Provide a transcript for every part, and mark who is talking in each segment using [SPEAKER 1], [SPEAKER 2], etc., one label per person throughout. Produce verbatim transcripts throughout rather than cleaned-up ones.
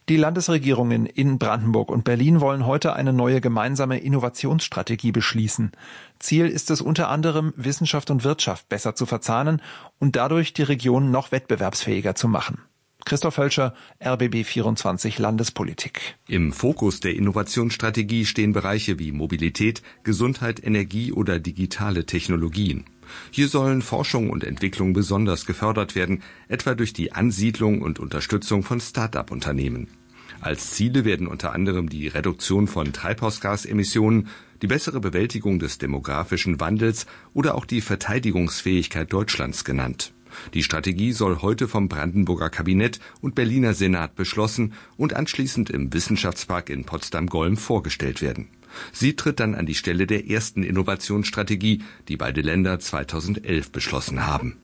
[SPEAKER 1] Die Landesregierungen in Brandenburg und Berlin wollen heute eine neue gemeinsame Innovationsstrategie beschließen. Ziel ist es unter anderem, Wissenschaft und Wirtschaft besser zu verzahnen und dadurch die Region noch wettbewerbsfähiger zu machen. Christoph Hölscher, R B B vierundzwanzig Landespolitik.
[SPEAKER 2] Im Fokus der Innovationsstrategie stehen Bereiche wie Mobilität, Gesundheit, Energie oder digitale Technologien. Hier sollen Forschung und Entwicklung besonders gefördert werden, etwa durch die Ansiedlung und Unterstützung von Start-up-Unternehmen. Als Ziele werden unter anderem die Reduktion von Treibhausgasemissionen, die bessere Bewältigung des demografischen Wandels oder auch die Verteidigungsfähigkeit Deutschlands genannt. Die Strategie soll heute vom Brandenburger Kabinett und Berliner Senat beschlossen und anschließend im Wissenschaftspark in Potsdam-Golm vorgestellt werden. Sie tritt dann an die Stelle der ersten Innovationsstrategie, die beide Länder zweitausendelf beschlossen haben.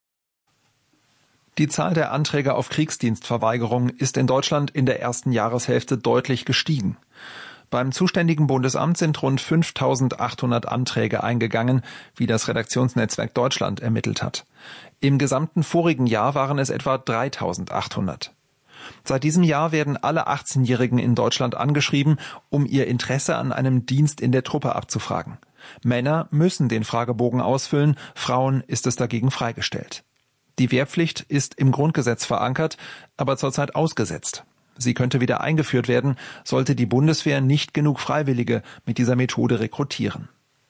[SPEAKER 1] Die Zahl der Anträge auf Kriegsdienstverweigerung ist in Deutschland in der ersten Jahreshälfte deutlich gestiegen. Beim zuständigen Bundesamt sind rund fünftausendachthundert Anträge eingegangen, wie das Redaktionsnetzwerk Deutschland ermittelt hat. Im gesamten vorigen Jahr waren es etwa dreitausendachthundert. Seit diesem Jahr werden alle achtzehnjährigen in Deutschland angeschrieben, um ihr Interesse an einem Dienst in der Truppe abzufragen. Männer müssen den Fragebogen ausfüllen, Frauen ist es dagegen freigestellt. Die Wehrpflicht ist im Grundgesetz verankert, aber zurzeit ausgesetzt. Sie könnte wieder eingeführt werden, sollte die Bundeswehr nicht genug Freiwillige mit dieser Methode rekrutieren.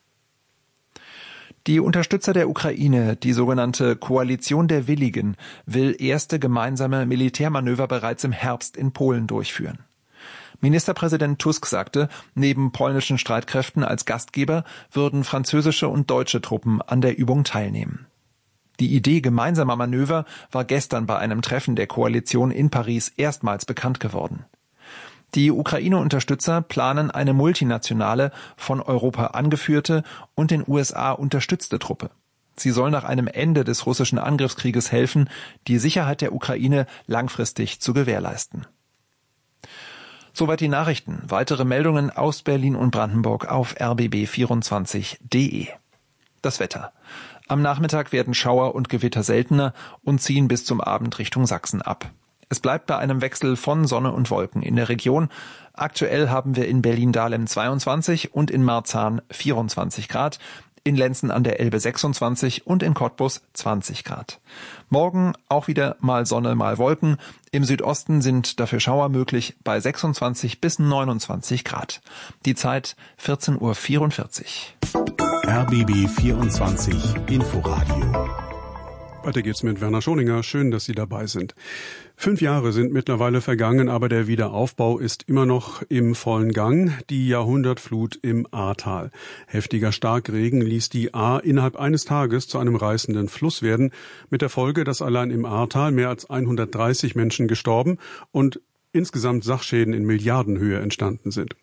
[SPEAKER 1] Die Unterstützer der Ukraine, die sogenannte Koalition der Willigen, will erste gemeinsame Militärmanöver bereits im Herbst in Polen durchführen. Ministerpräsident Tusk sagte, neben polnischen Streitkräften als Gastgeber würden französische und deutsche Truppen an der Übung teilnehmen. Die Idee gemeinsamer Manöver war gestern bei einem Treffen der Koalition in Paris erstmals bekannt geworden. Die Ukraine-Unterstützer planen eine multinationale, von Europa angeführte und den U S A unterstützte Truppe. Sie soll nach einem Ende des russischen Angriffskrieges helfen, die Sicherheit der Ukraine langfristig zu gewährleisten. Soweit die Nachrichten. Weitere Meldungen aus Berlin und Brandenburg auf r b b vierundzwanzig punkt d e. Das Wetter. Am Nachmittag werden Schauer und Gewitter seltener und ziehen bis zum Abend Richtung Sachsen ab. Es bleibt bei einem Wechsel von Sonne und Wolken in der Region. Aktuell haben wir in Berlin-Dahlem zweiundzwanzig und in Marzahn vierundzwanzig Grad, in Lenzen an der Elbe sechsundzwanzig und in Cottbus zwanzig Grad. Morgen auch wieder mal Sonne, mal Wolken. Im Südosten sind dafür Schauer möglich bei sechsundzwanzig bis neunundzwanzig Grad. Die Zeit vierzehn Uhr vierundvierzig.
[SPEAKER 3] R B B vierundzwanzig Inforadio.
[SPEAKER 4] Weiter geht's mit Werner Schoninger. Schön, dass Sie dabei sind. Fünf Jahre sind mittlerweile vergangen, aber der Wiederaufbau ist immer noch im vollen Gang. Die Jahrhundertflut im Ahrtal. Heftiger Starkregen ließ die Ahr innerhalb eines Tages zu einem reißenden Fluss werden, mit der Folge, dass allein im Ahrtal mehr als hundertdreißig Menschen gestorben und insgesamt Sachschäden in Milliardenhöhe entstanden sind.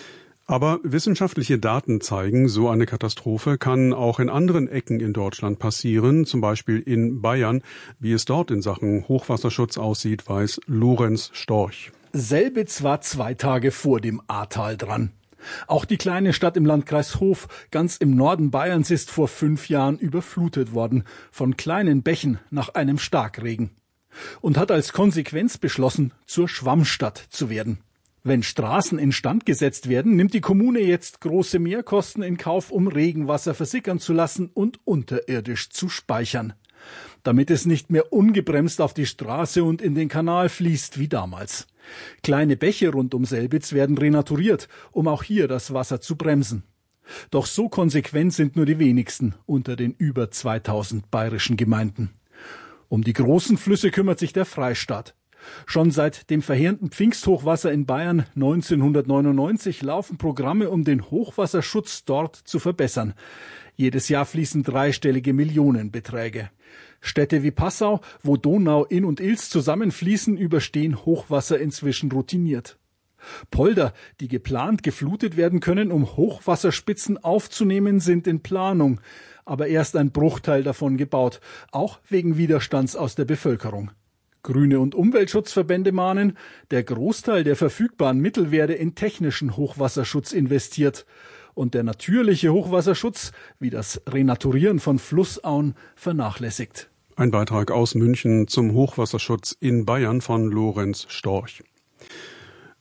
[SPEAKER 4] Aber wissenschaftliche Daten zeigen, so eine Katastrophe kann auch in anderen Ecken in Deutschland passieren, zum Beispiel in Bayern. Wie es dort in Sachen Hochwasserschutz aussieht, weiß Lorenz Storch.
[SPEAKER 5] Selbitz war zwei Tage vor dem Ahrtal dran. Auch die kleine Stadt im Landkreis Hof, ganz im Norden Bayerns, ist vor fünf Jahren überflutet worden, von kleinen Bächen nach einem Starkregen. Und hat als Konsequenz beschlossen, zur Schwammstadt zu werden. Wenn Straßen instand gesetzt werden, nimmt die Kommune jetzt große Mehrkosten in Kauf, um Regenwasser versickern zu lassen und unterirdisch zu speichern. Damit es nicht mehr ungebremst auf die Straße und in den Kanal fließt wie damals. Kleine Bäche rund um Selbitz werden renaturiert, um auch hier das Wasser zu bremsen. Doch so konsequent sind nur die wenigsten unter den über zweitausend bayerischen Gemeinden. Um die großen Flüsse kümmert sich der Freistaat. Schon seit dem verheerenden Pfingsthochwasser in Bayern neunzehnhundertneunundneunzig laufen Programme, um den Hochwasserschutz dort zu verbessern. Jedes Jahr fließen dreistellige Millionenbeträge. Städte wie Passau, wo Donau, Inn und Ilz zusammenfließen, überstehen Hochwasser inzwischen routiniert. Polder, die geplant geflutet werden können, um Hochwasserspitzen aufzunehmen, sind in Planung. Aber erst ein Bruchteil davon gebaut, auch wegen Widerstands aus der Bevölkerung. Grüne- und Umweltschutzverbände mahnen, der Großteil der verfügbaren Mittel werde in technischen Hochwasserschutz investiert und der natürliche Hochwasserschutz, wie das Renaturieren von Flussauen, vernachlässigt.
[SPEAKER 4] Ein Beitrag aus München zum Hochwasserschutz in Bayern von Lorenz Storch.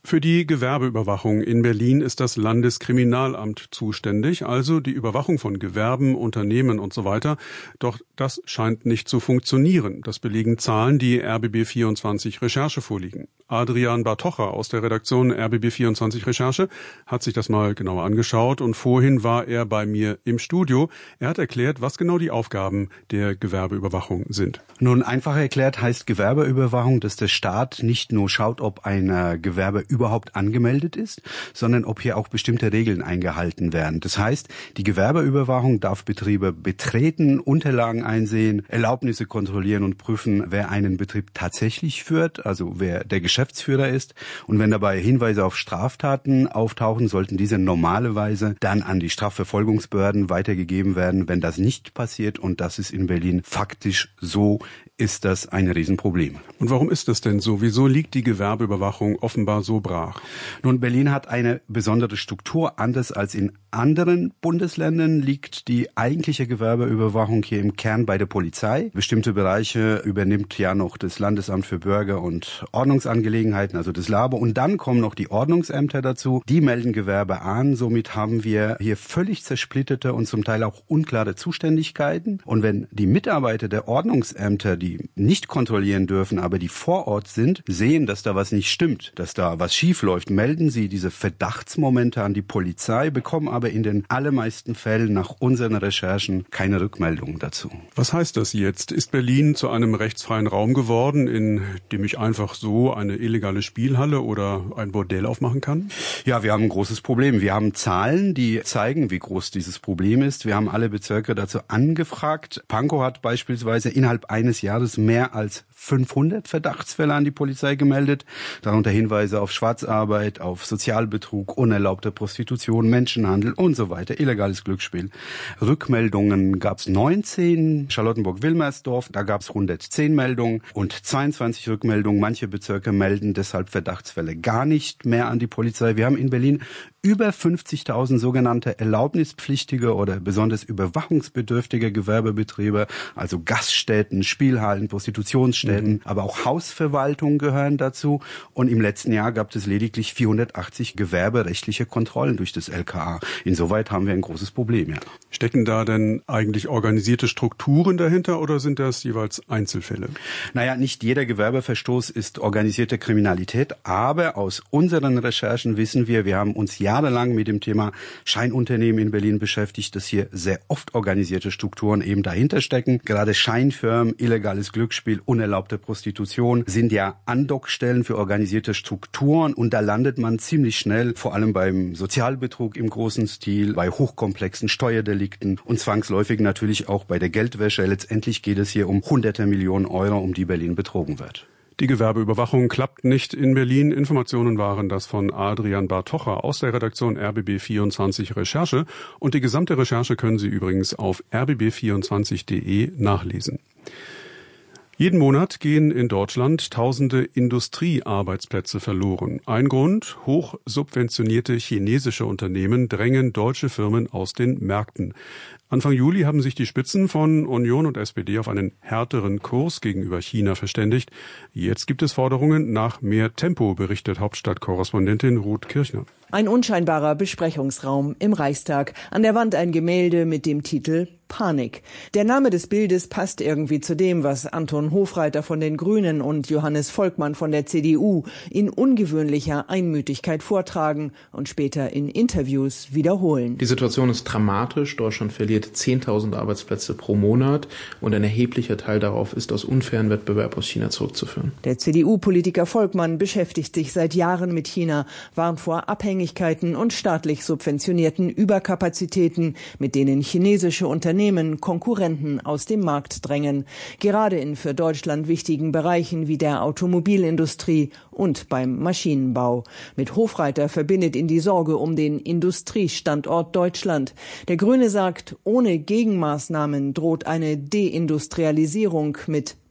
[SPEAKER 4] Für die Gewerbeüberwachung in Berlin ist das Landeskriminalamt zuständig, also die Überwachung von Gewerben, Unternehmen und so weiter. Doch das scheint nicht zu funktionieren. Das belegen Zahlen, die R B B vierundzwanzig Recherche vorliegen. Adrian Bartocha aus der Redaktion R B B vierundzwanzig Recherche hat sich das mal genauer angeschaut und vorhin war er bei mir im Studio. Er hat erklärt, was genau die Aufgaben der Gewerbeüberwachung sind.
[SPEAKER 6] Nun, einfach erklärt heißt Gewerbeüberwachung, dass der Staat nicht nur schaut, ob ein Gewerbe überhaupt angemeldet ist, sondern ob hier auch bestimmte Regeln eingehalten werden. Das heißt, die Gewerbeüberwachung darf Betriebe betreten, Unterlagen einsehen, Erlaubnisse kontrollieren und prüfen, wer einen Betrieb tatsächlich führt, also wer der Geschäftsführer ist. Und wenn dabei Hinweise auf Straftaten auftauchen, sollten diese normalerweise dann an die Strafverfolgungsbehörden weitergegeben werden. Wenn das nicht passiert, und das ist in Berlin faktisch so, ist das ein Riesenproblem.
[SPEAKER 4] Und warum ist das denn so? Wieso liegt die Gewerbeüberwachung offenbar so brach?
[SPEAKER 6] Nun, Berlin hat eine besondere Struktur. Anders als in anderen Bundesländern liegt die eigentliche Gewerbeüberwachung hier im Kern bei der Polizei. Bestimmte Bereiche übernimmt ja noch das Landesamt für Bürger- und Ordnungsangelegenheiten, also das LABO. Und dann kommen noch die Ordnungsämter dazu. Die melden Gewerbe an. Somit haben wir hier völlig zersplitterte und zum Teil auch unklare Zuständigkeiten. Und wenn die Mitarbeiter der Ordnungsämter, die nicht kontrollieren dürfen, aber die vor Ort sind, sehen, dass da was nicht stimmt, dass da was schief läuft, melden sie diese Verdachtsmomente an die Polizei, bekommen aber in den allermeisten Fällen nach unseren Recherchen keine Rückmeldungen dazu.
[SPEAKER 4] Was heißt das jetzt? Ist Berlin zu einem rechtsfreien Raum geworden, in dem ich einfach so eine illegale Spielhalle oder ein Bordell aufmachen kann?
[SPEAKER 6] Ja, wir haben ein großes Problem. Wir haben Zahlen, die zeigen, wie groß dieses Problem ist. Wir haben alle Bezirke dazu angefragt. Pankow hat beispielsweise innerhalb eines Jahres mehr als fünfhundert Verdachtsfälle an die Polizei gemeldet, darunter Hinweise auf Schwarzarbeit, auf Sozialbetrug, unerlaubte Prostitution, Menschenhandel und so weiter, illegales Glücksspiel. Rückmeldungen gab es neunzehn, Charlottenburg-Wilmersdorf, da gab es hundertzehn Meldungen und zweiundzwanzig Rückmeldungen. Manche Bezirke melden deshalb Verdachtsfälle gar nicht mehr an die Polizei. Wir haben in Berlin über fünfzigtausend sogenannte erlaubnispflichtige oder besonders überwachungsbedürftige Gewerbebetriebe, also Gaststätten, Spielhallen, Prostitutionsstätten, mhm. aber auch Hausverwaltungen gehören dazu. Und im letzten Jahr gab es lediglich vierhundertachtzig gewerberechtliche Kontrollen durch das L K A. Insoweit haben wir ein großes Problem, ja.
[SPEAKER 4] Stecken da denn eigentlich organisierte Strukturen dahinter oder sind das jeweils Einzelfälle?
[SPEAKER 6] Naja, nicht jeder Gewerbeverstoß ist organisierte Kriminalität, aber aus unseren Recherchen wissen wir, wir haben uns jahrelang mit dem Thema Scheinunternehmen in Berlin beschäftigt, dass hier sehr oft organisierte Strukturen eben dahinter stecken. Gerade Scheinfirmen, illegales Glücksspiel, unerlaubte Prostitution sind ja Andockstellen für organisierte Strukturen und da landet man ziemlich schnell, vor allem beim Sozialbetrug im großen Stil, bei hochkomplexen Steuerdelikten und zwangsläufig natürlich auch bei der Geldwäsche. Letztendlich geht es hier um hunderte Millionen Euro, um die Berlin betrogen wird.
[SPEAKER 4] Die Gewerbeüberwachung klappt nicht in Berlin. Informationen waren das von Adrian Bartocha aus der Redaktion R B B vierundzwanzig Recherche. Und die gesamte Recherche können Sie übrigens auf r b b vierundzwanzig punkt d e nachlesen. Jeden Monat gehen in Deutschland tausende Industriearbeitsplätze verloren. Ein Grund: hoch subventionierte chinesische Unternehmen drängen deutsche Firmen aus den Märkten. Anfang Juli haben sich die Spitzen von Union und S P D auf einen härteren Kurs gegenüber China verständigt. Jetzt gibt es Forderungen nach mehr Tempo, berichtet Hauptstadtkorrespondentin Ruth Kirchner.
[SPEAKER 7] Ein unscheinbarer Besprechungsraum im Reichstag. An der Wand ein Gemälde mit dem Titel Panik. Der Name des Bildes passt irgendwie zu dem, was Anton Hofreiter von den Grünen und Johannes Volkmann von der C D U in ungewöhnlicher Einmütigkeit vortragen und später in Interviews wiederholen.
[SPEAKER 8] Die Situation ist dramatisch. Deutschland verliert zehntausend Arbeitsplätze pro Monat und ein erheblicher Teil darauf ist aus unfairen Wettbewerb aus China zurückzuführen.
[SPEAKER 7] Der C D U-Politiker Volkmann beschäftigt sich seit Jahren mit China, warnt vor Abhängigkeiten und staatlich subventionierten Überkapazitäten, mit denen chinesische Unternehmen Konkurrenten aus dem Markt drängen, gerade in für Deutschland wichtigen Bereichen wie der Automobilindustrie und beim Maschinenbau. Mit Hofreiter verbindet ihn die Sorge um den Industriestandort Deutschland. Der Grüne sagt, ohne Gegenmaßnahmen droht eine Deindustrialisierung mit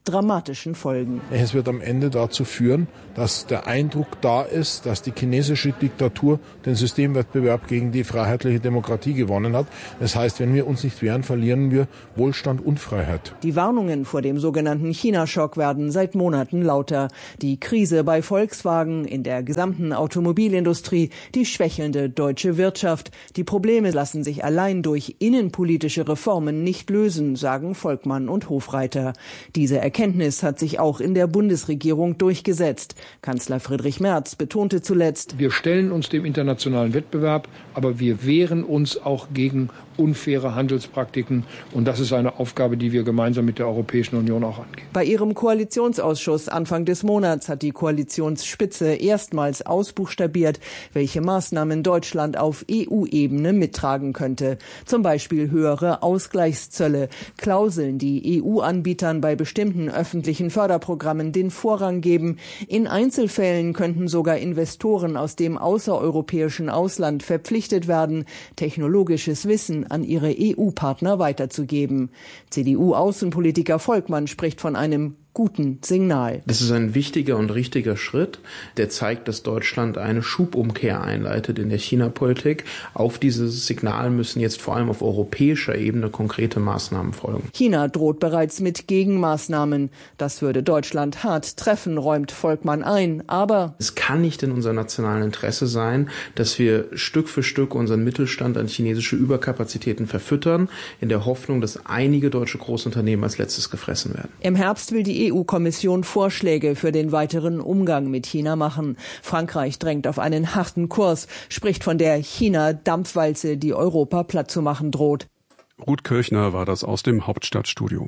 [SPEAKER 7] dramatischen Folgen.
[SPEAKER 9] Es wird am Ende dazu führen, dass der Eindruck da ist, dass die chinesische Diktatur den Systemwettbewerb gegen die freiheitliche Demokratie gewonnen hat. Das heißt, wenn wir uns nicht wehren, verlieren wir Wohlstand und Freiheit.
[SPEAKER 7] Die Warnungen vor dem sogenannten China-Schock werden seit Monaten lauter. Die Krise bei Volkswagen, in der gesamten Automobilindustrie, die schwächelnde deutsche Wirtschaft. Die Probleme lassen sich allein durch innenpolitische Reformen nicht lösen, sagen Volkmann und Hofreiter. Diese Erkenntnis hat sich auch in der Bundesregierung durchgesetzt. Kanzler Friedrich Merz betonte zuletzt:
[SPEAKER 10] Wir stellen uns dem internationalen Wettbewerb, aber wir wehren uns auch gegen unfaire Handelspraktiken. Und das ist eine Aufgabe, die wir gemeinsam mit der Europäischen Union auch angehen.
[SPEAKER 7] Bei ihrem Koalitionsausschuss Anfang des Monats hat die Koalitionsspitze erstmals ausbuchstabiert, welche Maßnahmen Deutschland auf E U-Ebene mittragen könnte. Zum Beispiel höhere Ausgleichszölle, Klauseln, die E U-Anbietern bei bestimmten öffentlichen Förderprogrammen den Vorrang geben. In Einzelfällen könnten sogar Investoren aus dem außereuropäischen Ausland verpflichtet werden, technologisches Wissen an ihre E U-Partner weiterzugeben. C D U-Außenpolitiker Volkmann spricht von einem guten Signal.
[SPEAKER 8] Das ist ein wichtiger und richtiger Schritt, der zeigt, dass Deutschland eine Schubumkehr einleitet in der China-Politik. Auf dieses Signal müssen jetzt vor allem auf europäischer Ebene konkrete Maßnahmen folgen.
[SPEAKER 7] China droht bereits mit Gegenmaßnahmen. Das würde Deutschland hart treffen, räumt Volkmann ein. Aber
[SPEAKER 8] es kann nicht in unserem nationalen Interesse sein, dass wir Stück für Stück unseren Mittelstand an chinesische Überkapazitäten verfüttern, in der Hoffnung, dass einige deutsche Großunternehmen als letztes gefressen werden.
[SPEAKER 7] Im Herbst will die E U-Kommission Vorschläge für den weiteren Umgang mit China machen. Frankreich drängt auf einen harten Kurs, spricht von der China-Dampfwalze, die Europa platt zu machen droht.
[SPEAKER 4] Ruth Kirchner war das aus dem Hauptstadtstudio.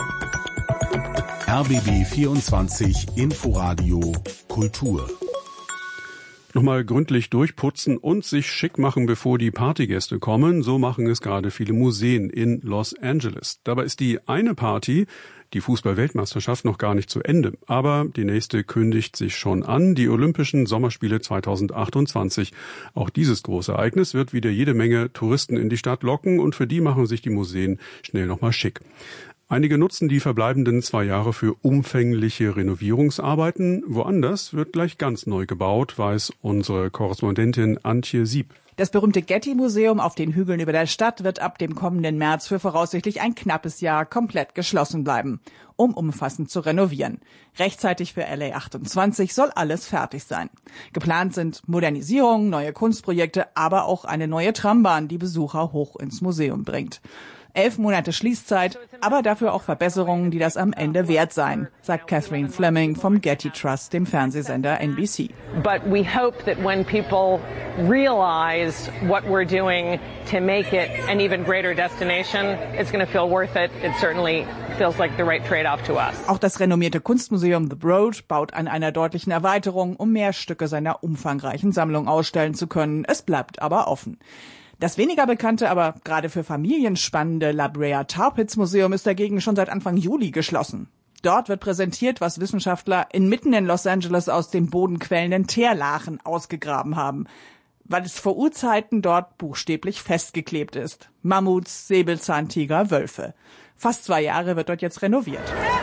[SPEAKER 3] R B B vierundzwanzig Inforadio Kultur.
[SPEAKER 4] Nochmal gründlich durchputzen und sich schick machen, bevor die Partygäste kommen. So machen es gerade viele Museen in Los Angeles. Dabei ist die eine Party, die Fußball-Weltmeisterschaft, noch gar nicht zu Ende. Aber die nächste kündigt sich schon an, die Olympischen Sommerspiele zweitausendachtundzwanzig. Auch dieses große Ereignis wird wieder jede Menge Touristen in die Stadt locken und für die machen sich die Museen schnell nochmal schick. Einige nutzen die verbleibenden zwei Jahre für umfängliche Renovierungsarbeiten. Woanders wird gleich ganz neu gebaut, weiß unsere Korrespondentin Antje Sieb.
[SPEAKER 11] Das berühmte Getty-Museum auf den Hügeln über der Stadt wird ab dem kommenden März für voraussichtlich ein knappes Jahr komplett geschlossen bleiben, um umfassend zu renovieren. Rechtzeitig für L A achtundzwanzig soll alles fertig sein. Geplant sind Modernisierungen, neue Kunstprojekte, aber auch eine neue Trambahn, die Besucher hoch ins Museum bringt. Elf Monate Schließzeit, aber dafür auch Verbesserungen, die das am Ende wert seien, sagt Catherine Fleming vom Getty Trust, dem Fernsehsender N B C.
[SPEAKER 12] But we hope that when people realize what we're doing to make it an even greater destination, it's going to feel worth it. It certainly feels like the right trade-off to us.
[SPEAKER 11] Auch das renommierte Kunstmuseum The Broad baut an einer deutlichen Erweiterung, um mehr Stücke seiner umfangreichen Sammlung ausstellen zu können. Es bleibt aber offen. Das weniger bekannte, aber gerade für Familien spannende La Brea Tar Pits Museum ist dagegen schon seit Anfang Juli geschlossen. Dort wird präsentiert, was Wissenschaftler inmitten in Los Angeles aus dem Boden quellenden Teerlachen ausgegraben haben, weil es vor Urzeiten dort buchstäblich festgeklebt ist. Mammuts, Säbelzahntiger, Wölfe. Fast zwei Jahre wird dort jetzt renoviert.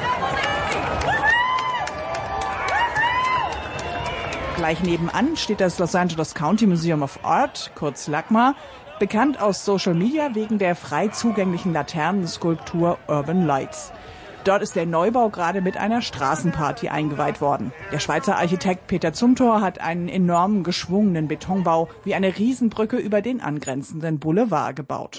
[SPEAKER 11] Gleich nebenan steht das Los Angeles County Museum of Art, kurz LACMA, bekannt aus Social Media wegen der frei zugänglichen Laternenskulptur Urban Lights. Dort ist der Neubau gerade mit einer Straßenparty eingeweiht worden. Der Schweizer Architekt Peter Zumthor hat einen enormen geschwungenen Betonbau wie eine Riesenbrücke über den angrenzenden Boulevard gebaut.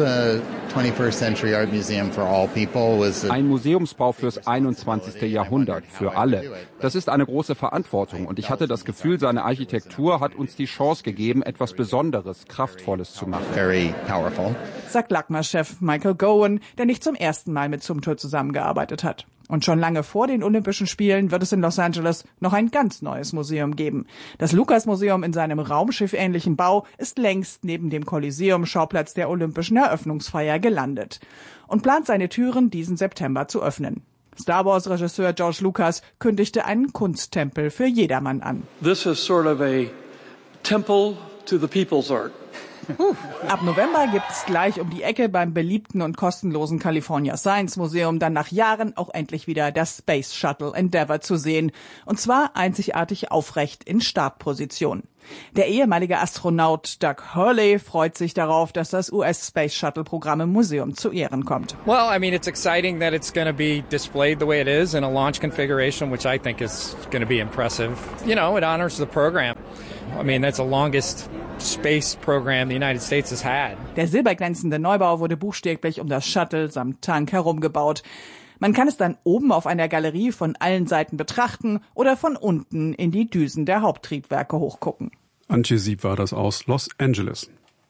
[SPEAKER 13] Ein Museumsbau fürs einundzwanzigste Jahrhundert, für alle. Das ist eine große Verantwortung und ich hatte das Gefühl, seine Architektur hat uns die Chance gegeben, etwas Besonderes, Kraftvolles zu machen.
[SPEAKER 11] Sagt LACMA-Chef Michael Gowan, der nicht zum ersten Mal mit Zumthor zusammengearbeitet hat. Und schon lange vor den Olympischen Spielen wird es in Los Angeles noch ein ganz neues Museum geben. Das Lucas-Museum in seinem Raumschiff-ähnlichen Bau ist längst neben dem Kolosseum-Schauplatz der Olympischen Eröffnungsfeier gelandet und plant seine Türen diesen September zu öffnen. Star Wars-Regisseur George Lucas kündigte einen Kunsttempel für jedermann an.
[SPEAKER 14] This is sort of a temple to the people's art.
[SPEAKER 11] Ab November gibt es gleich um die Ecke beim beliebten und kostenlosen California Science Museum dann nach Jahren auch endlich wieder das Space Shuttle Endeavour zu sehen. Und zwar einzigartig aufrecht in Startposition. Der ehemalige Astronaut Doug Hurley freut sich darauf, dass das U S-Space-Shuttle-Programm im Museum zu Ehren kommt.
[SPEAKER 14] Well, I mean, it's exciting that it's going to be displayed the way it is in a launch configuration, which I think is going to be impressive. You know, it honors the program. I mean, that's the longest space program the United States has had.
[SPEAKER 11] Der silberglänzende Neubau wurde buchstäblich um das Shuttle samt Tank herumgebaut. Man kann es dann oben auf einer Galerie von allen Seiten betrachten oder von unten in die Düsen der Haupttriebwerke hochgucken.
[SPEAKER 4] Antje Sieb war das aus Los Angeles.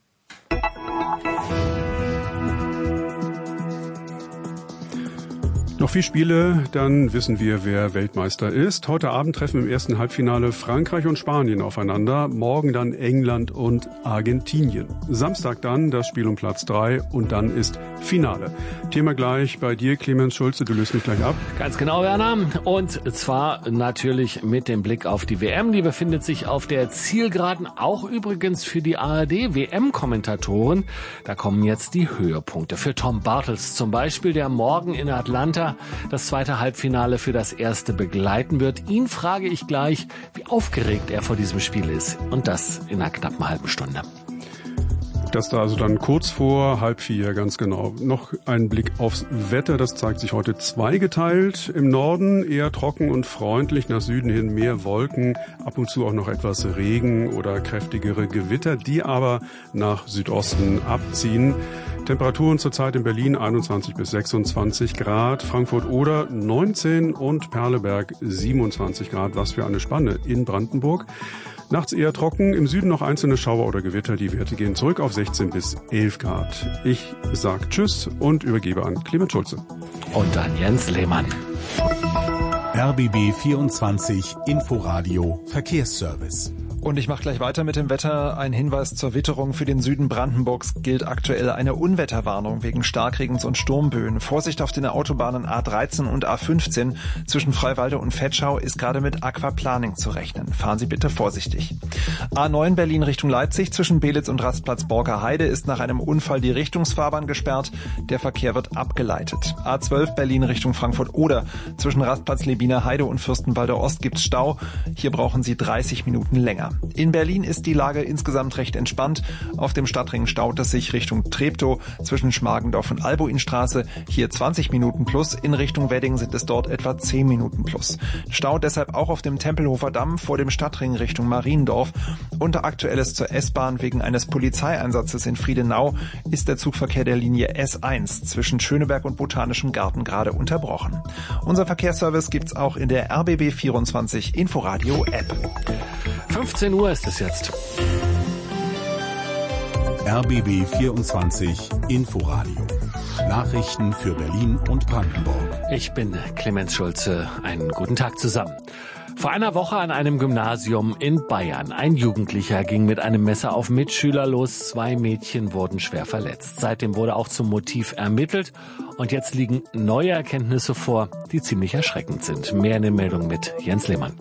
[SPEAKER 4] Noch vier Spiele, dann wissen wir, wer Weltmeister ist. Heute Abend treffen im ersten Halbfinale Frankreich und Spanien aufeinander. Morgen dann England und Argentinien. Samstag dann das Spiel um Platz drei und dann ist Finale. Thema gleich bei dir, Clemens Schulze. Du löst mich gleich ab.
[SPEAKER 15] Ganz genau, Werner. Und zwar natürlich mit dem Blick auf die W M. Die befindet sich auf der Zielgeraden. Auch übrigens für die A R D-W M-Kommentatoren. Da kommen jetzt die Höhepunkte. Für Tom Bartels zum Beispiel, der morgen in Atlanta das zweite Halbfinale für das erste begleiten wird. Ihn frage ich gleich, wie aufgeregt er vor diesem Spiel ist. Und das in einer knappen halben Stunde.
[SPEAKER 4] Das da also dann kurz vor halb vier, ganz genau. Noch ein Blick aufs Wetter, das zeigt sich heute zweigeteilt. Im Norden eher trocken und freundlich, nach Süden hin mehr Wolken, ab und zu auch noch etwas Regen oder kräftigere Gewitter, die aber nach Südosten abziehen. Temperaturen zurzeit in Berlin einundzwanzig bis sechsundzwanzig Grad, Frankfurt-Oder neunzehn und Perleberg siebenundzwanzig Grad. Was für eine Spanne in Brandenburg. Nachts eher trocken, im Süden noch einzelne Schauer oder Gewitter. Die Werte gehen zurück auf sechzehn bis elf Grad. Ich sag Tschüss und übergebe an Clemens Schulze.
[SPEAKER 15] Und an Jens Lehmann.
[SPEAKER 3] R B B vierundzwanzig Inforadio Verkehrsservice.
[SPEAKER 1] Und ich mache gleich weiter mit dem Wetter. Ein Hinweis zur Witterung. Für den Süden Brandenburgs gilt aktuell eine Unwetterwarnung wegen Starkregens und Sturmböen. Vorsicht auf den Autobahnen A dreizehn und A fünfzehn. Zwischen Freiwalde und Vetschau ist gerade mit Aquaplaning zu rechnen. Fahren Sie bitte vorsichtig. A neun Berlin Richtung Leipzig. Zwischen Belitz und Rastplatz Borker-Heide ist nach einem Unfall die Richtungsfahrbahn gesperrt. Der Verkehr wird abgeleitet. A zwölf Berlin Richtung Frankfurt-Oder. Zwischen Rastplatz Lebiner Heide und Fürstenwalder Ost gibt's Stau. Hier brauchen Sie dreißig Minuten länger. In Berlin ist die Lage insgesamt recht entspannt. Auf dem Stadtring staut es sich Richtung Treptow zwischen Schmargendorf und Albuinstraße. Hier zwanzig Minuten plus. In Richtung Wedding sind es dort etwa zehn Minuten plus. Stau deshalb auch auf dem Tempelhofer Damm vor dem Stadtring Richtung Mariendorf. Und Aktuelles zur S-Bahn wegen eines Polizeieinsatzes in Friedenau ist der Zugverkehr der Linie S eins zwischen Schöneberg und Botanischem Garten gerade unterbrochen. Unser Verkehrsservice gibt's auch in der R B B vierundzwanzig Inforadio App.
[SPEAKER 15] fünfzehn Uhr ist es jetzt.
[SPEAKER 3] R B B vierundzwanzig Inforadio. Nachrichten für Berlin und Brandenburg.
[SPEAKER 15] Ich bin Clemens Schulze. Einen guten Tag zusammen. Vor einer Woche an einem Gymnasium in Bayern. Ein Jugendlicher ging mit einem Messer auf Mitschüler los. Zwei Mädchen wurden schwer verletzt. Seitdem wurde auch zum Motiv ermittelt. Und jetzt liegen neue Erkenntnisse vor, die ziemlich erschreckend sind. Mehr in der Meldung mit Jens Lehmann.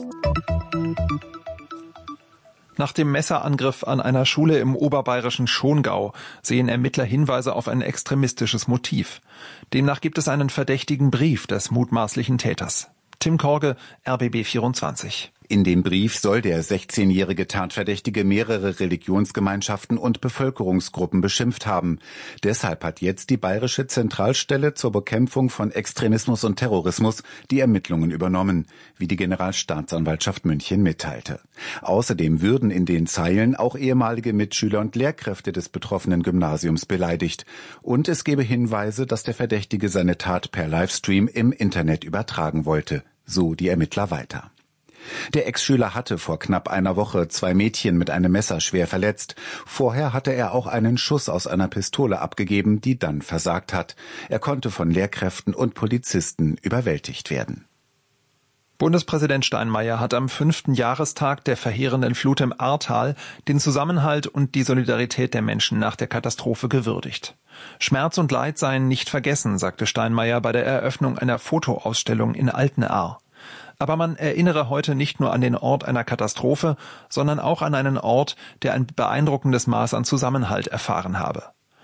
[SPEAKER 1] Nach dem Messerangriff an einer Schule im oberbayerischen Schongau sehen Ermittler Hinweise auf ein extremistisches Motiv. Demnach gibt es einen verdächtigen Brief des mutmaßlichen Täters. Tim Korge, R B B vierundzwanzig.
[SPEAKER 16] In dem Brief soll der sechzehnjährige Tatverdächtige mehrere Religionsgemeinschaften und Bevölkerungsgruppen beschimpft haben. Deshalb hat jetzt die Bayerische Zentralstelle zur Bekämpfung von Extremismus und Terrorismus die Ermittlungen übernommen, wie die Generalstaatsanwaltschaft München mitteilte. Außerdem würden in den Zeilen auch ehemalige Mitschüler und Lehrkräfte des betroffenen Gymnasiums beleidigt. Und es gebe Hinweise, dass der Verdächtige seine Tat per Livestream im Internet übertragen wollte. So die Ermittler weiter. Der Ex-Schüler hatte vor knapp einer Woche zwei Mädchen mit einem Messer schwer verletzt. Vorher hatte er auch einen Schuss aus einer Pistole abgegeben, die dann versagt hat. Er konnte von Lehrkräften und Polizisten überwältigt werden.
[SPEAKER 1] Bundespräsident Steinmeier hat am fünften Jahrestag der verheerenden Flut im Ahrtal den Zusammenhalt und die Solidarität der Menschen nach der Katastrophe gewürdigt. Schmerz und Leid seien nicht vergessen, sagte Steinmeier bei der Eröffnung einer Fotoausstellung in Altenahr. Aber man erinnere heute nicht nur an den Ort einer Katastrophe, sondern auch an einen Ort, der ein beeindruckendes Maß an Zusammenhalt erfahren habe.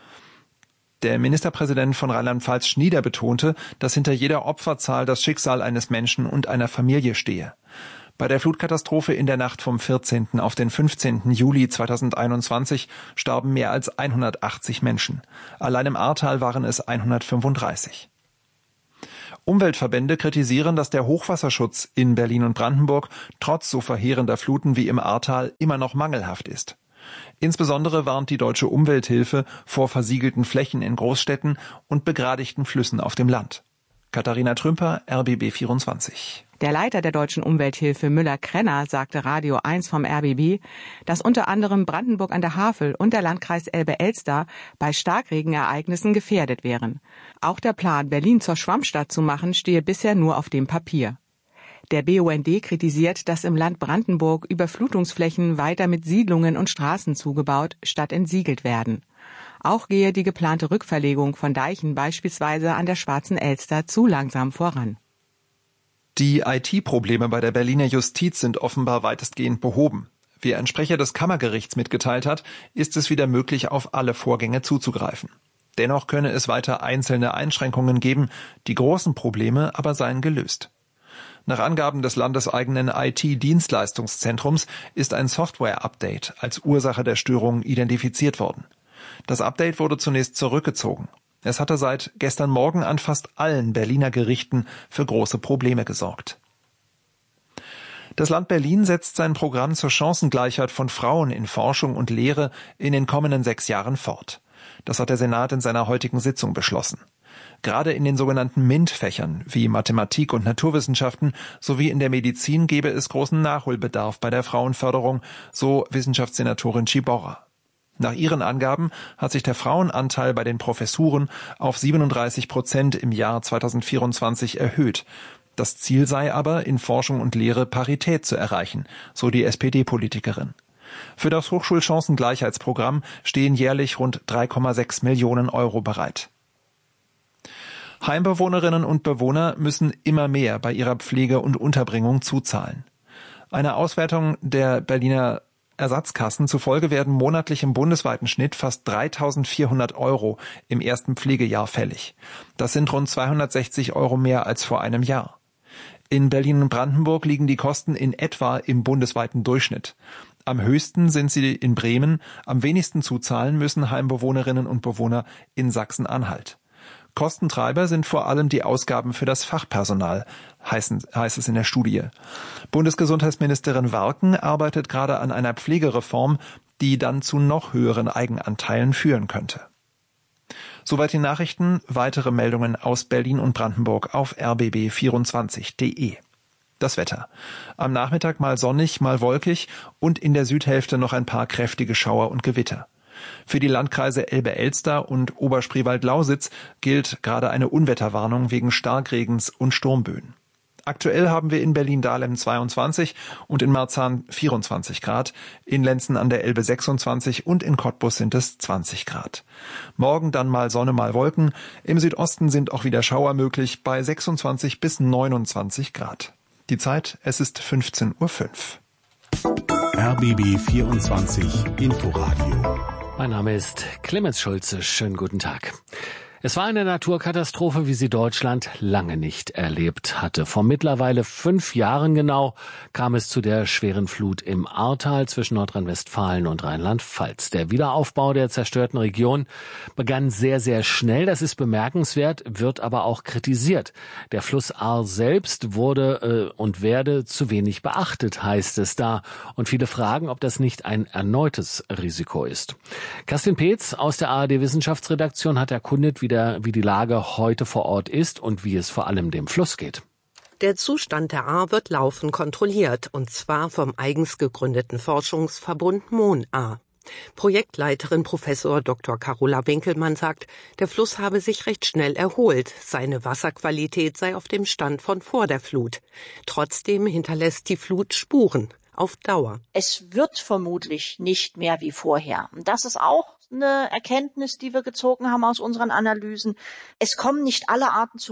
[SPEAKER 1] Der Ministerpräsident von Rheinland-Pfalz Schnieder betonte, dass hinter jeder Opferzahl das Schicksal eines Menschen und einer Familie stehe. Bei der Flutkatastrophe in der Nacht vom vierzehnten auf den fünfzehnten Juli zweitausendeinundzwanzig starben mehr als hundertachtzig Menschen. Allein im Ahrtal waren es hundertfünfunddreißig. Umweltverbände kritisieren, dass der Hochwasserschutz in Berlin und Brandenburg trotz so verheerender Fluten wie im Ahrtal immer noch mangelhaft ist. Insbesondere warnt die Deutsche Umwelthilfe vor versiegelten Flächen in Großstädten und begradigten Flüssen auf dem Land. Katharina Trümper, R B B vierundzwanzig.
[SPEAKER 17] Der Leiter der Deutschen Umwelthilfe Müller-Krenner sagte Radio eins vom R B B, dass unter anderem Brandenburg an der Havel und der Landkreis Elbe-Elster bei Starkregenereignissen gefährdet wären. Auch der Plan, Berlin zur Schwammstadt zu machen, stehe bisher nur auf dem Papier. Der B U N D kritisiert, dass im Land Brandenburg Überflutungsflächen weiter mit Siedlungen und Straßen zugebaut statt entsiegelt werden. Auch gehe die geplante Rückverlegung von Deichen beispielsweise an der Schwarzen Elster zu langsam voran.
[SPEAKER 1] Die I T-Probleme bei der Berliner Justiz sind offenbar weitestgehend behoben. Wie ein Sprecher des Kammergerichts mitgeteilt hat, ist es wieder möglich, auf alle Vorgänge zuzugreifen. Dennoch könne es weiter einzelne Einschränkungen geben, die großen Probleme aber seien gelöst. Nach Angaben des landeseigenen I T-Dienstleistungszentrums ist ein Software-Update als Ursache der Störungen identifiziert worden. Das Update wurde zunächst zurückgezogen. Es hatte seit gestern Morgen an fast allen Berliner Gerichten für große Probleme gesorgt. Das Land Berlin setzt sein Programm zur Chancengleichheit von Frauen in Forschung und Lehre in den kommenden sechs Jahren fort. Das hat der Senat in seiner heutigen Sitzung beschlossen. Gerade in den sogenannten MINT-Fächern wie Mathematik und Naturwissenschaften sowie in der Medizin gebe es großen Nachholbedarf bei der Frauenförderung, so Wissenschaftssenatorin Ciborra. Nach ihren Angaben hat sich der Frauenanteil bei den Professuren auf siebenunddreißig Prozent im Jahr zweitausendvierundzwanzig erhöht. Das Ziel sei aber, in Forschung und Lehre Parität zu erreichen, so die S P D-Politikerin. Für das Hochschulchancengleichheitsprogramm stehen jährlich rund drei Komma sechs Millionen Euro bereit. Heimbewohnerinnen und Bewohner müssen immer mehr bei ihrer Pflege und Unterbringung zuzahlen. Eine Auswertung der Berliner Ersatzkassen zufolge werden monatlich im bundesweiten Schnitt fast dreitausendvierhundert Euro im ersten Pflegejahr fällig. Das sind rund zweihundertsechzig Euro mehr als vor einem Jahr. In Berlin und Brandenburg liegen die Kosten in etwa im bundesweiten Durchschnitt. Am höchsten sind sie in Bremen, am wenigsten zuzahlen müssen Heimbewohnerinnen und Bewohner in Sachsen-Anhalt. Kostentreiber sind vor allem die Ausgaben für das Fachpersonal, heißen, heißt es in der Studie. Bundesgesundheitsministerin Warken arbeitet gerade an einer Pflegereform, die dann zu noch höheren Eigenanteilen führen könnte. Soweit die Nachrichten. Weitere Meldungen aus Berlin und Brandenburg auf r b b vierundzwanzig punkt d e. Das Wetter. Am Nachmittag mal sonnig, mal wolkig und in der Südhälfte noch ein paar kräftige Schauer und Gewitter. Für die Landkreise Elbe-Elster und Oberspreewald-Lausitz gilt gerade eine Unwetterwarnung wegen Starkregens und Sturmböen. Aktuell haben wir in Berlin-Dahlem zweiundzwanzig und in Marzahn vierundzwanzig Grad, in Lenzen an der Elbe sechsundzwanzig und in Cottbus sind es zwanzig Grad. Morgen dann mal Sonne, mal Wolken. Im Südosten sind auch wieder Schauer möglich bei sechsundzwanzig bis neunundzwanzig Grad. Die Zeit, es ist fünfzehn Uhr fünf.
[SPEAKER 3] R B B vierundzwanzig Inforadio.
[SPEAKER 15] Mein Name ist Clemens Schulze. Schönen guten Tag. Es war eine Naturkatastrophe, wie sie Deutschland lange nicht erlebt hatte. Vor mittlerweile fünf Jahren genau kam es zu der schweren Flut im Ahrtal zwischen Nordrhein-Westfalen und Rheinland-Pfalz. Der Wiederaufbau der zerstörten Region begann sehr, sehr schnell. Das ist bemerkenswert, wird aber auch kritisiert. Der Fluss Ahr selbst wurde äh, und werde zu wenig beachtet, heißt es da. Und viele fragen, ob das nicht ein erneutes Risiko ist. Kerstin Peetz aus der A R D-Wissenschaftsredaktion hat erkundet, wie, der, wie die Lage heute vor Ort ist und wie es vor allem dem Fluss geht.
[SPEAKER 18] Der Zustand der Ahr wird laufend kontrolliert, und zwar vom eigens gegründeten Forschungsverbund MON-Ahr. Projektleiterin Professor Doktor Carola Winkelmann sagt, der Fluss habe sich recht schnell erholt. Seine Wasserqualität sei auf dem Stand von vor der Flut. Trotzdem hinterlässt die Flut Spuren auf Dauer.
[SPEAKER 19] Es wird vermutlich nicht mehr wie vorher. Und das ist auch eine Erkenntnis, die wir gezogen haben aus unseren Analysen. Es kommen nicht alle Arten zurück.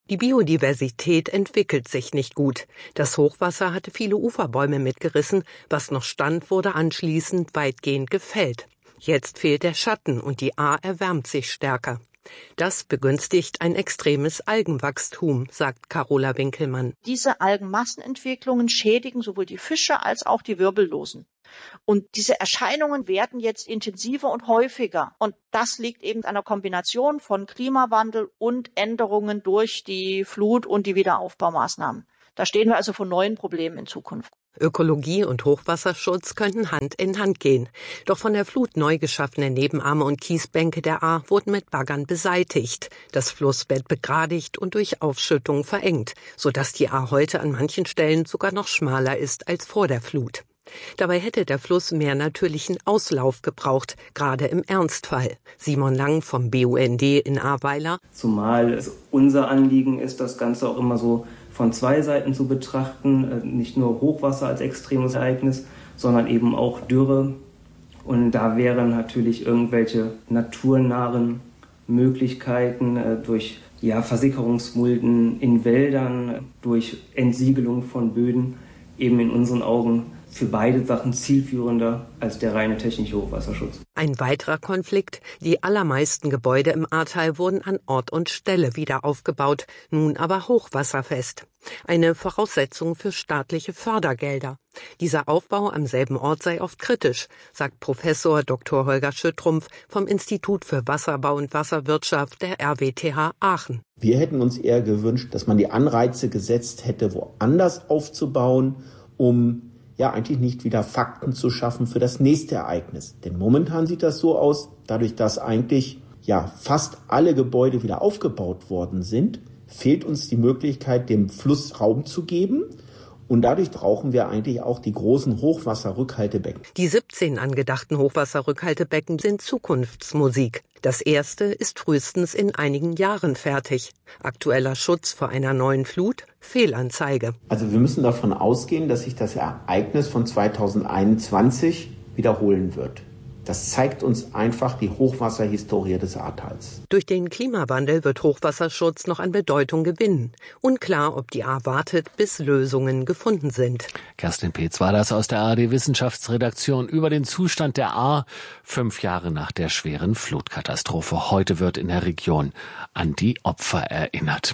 [SPEAKER 18] Die Biodiversität entwickelt sich nicht gut. Das Hochwasser hatte viele Uferbäume mitgerissen. Was noch stand, wurde anschließend weitgehend gefällt. Jetzt fehlt der Schatten und die Ahr erwärmt sich stärker. Das begünstigt ein extremes Algenwachstum, sagt Carola Winkelmann.
[SPEAKER 19] Diese Algenmassenentwicklungen schädigen sowohl die Fische als auch die Wirbellosen. Und diese Erscheinungen werden jetzt intensiver und häufiger. Und das liegt eben an einer Kombination von Klimawandel und Änderungen durch die Flut- und die Wiederaufbaumaßnahmen. Da stehen wir also vor neuen Problemen in Zukunft.
[SPEAKER 18] Ökologie und Hochwasserschutz könnten Hand in Hand gehen. Doch von der Flut neu geschaffene Nebenarme und Kiesbänke der Ahr wurden mit Baggern beseitigt, das Flussbett begradigt und durch Aufschüttung verengt, sodass die Ahr heute an manchen Stellen sogar noch schmaler ist als vor der Flut. Dabei hätte der Fluss mehr natürlichen Auslauf gebraucht, gerade im Ernstfall. Simon Lang vom B U N D in Ahrweiler.
[SPEAKER 20] Zumal es unser Anliegen ist, das Ganze auch immer so von zwei Seiten zu betrachten, nicht nur Hochwasser als extremes Ereignis, sondern eben auch Dürre. Und da wären natürlich irgendwelche naturnahen Möglichkeiten durch ja, Versickerungsmulden in Wäldern, durch Entsiegelung von Böden eben in unseren Augen für beide Sachen zielführender als der reine technische Hochwasserschutz.
[SPEAKER 18] Ein weiterer Konflikt: Die allermeisten Gebäude im Ahrtal wurden an Ort und Stelle wieder aufgebaut, nun aber hochwasserfest. Eine Voraussetzung für staatliche Fördergelder. Dieser Aufbau am selben Ort sei oft kritisch, sagt Professor Doktor Holger Schüttrumpf vom Institut für Wasserbau und Wasserwirtschaft der R W T H Aachen.
[SPEAKER 21] Wir hätten uns eher gewünscht, dass man die Anreize gesetzt hätte, woanders aufzubauen, um ja eigentlich nicht wieder Fakten zu schaffen für das nächste Ereignis. Denn momentan sieht das so aus, dadurch, dass eigentlich ja fast alle Gebäude wieder aufgebaut worden sind, fehlt uns die Möglichkeit, dem Fluss Raum zu geben. Und dadurch brauchen wir eigentlich auch die großen Hochwasserrückhaltebecken.
[SPEAKER 18] Die siebzehn angedachten Hochwasserrückhaltebecken sind Zukunftsmusik. Das erste ist frühestens in einigen Jahren fertig. Aktueller Schutz vor einer neuen Flut? Fehlanzeige.
[SPEAKER 21] Also wir müssen davon ausgehen, dass sich das Ereignis von zweitausendeinundzwanzig wiederholen wird. Das zeigt uns einfach die Hochwasserhistorie des Ahrtals.
[SPEAKER 18] Durch den Klimawandel wird Hochwasserschutz noch an Bedeutung gewinnen. Unklar, ob die Ahr wartet, bis Lösungen gefunden sind.
[SPEAKER 15] Kerstin Peetz war das aus der A R D-Wissenschaftsredaktion über den Zustand der Ahr fünf Jahre nach der schweren Flutkatastrophe. Heute wird in der Region an die Opfer erinnert.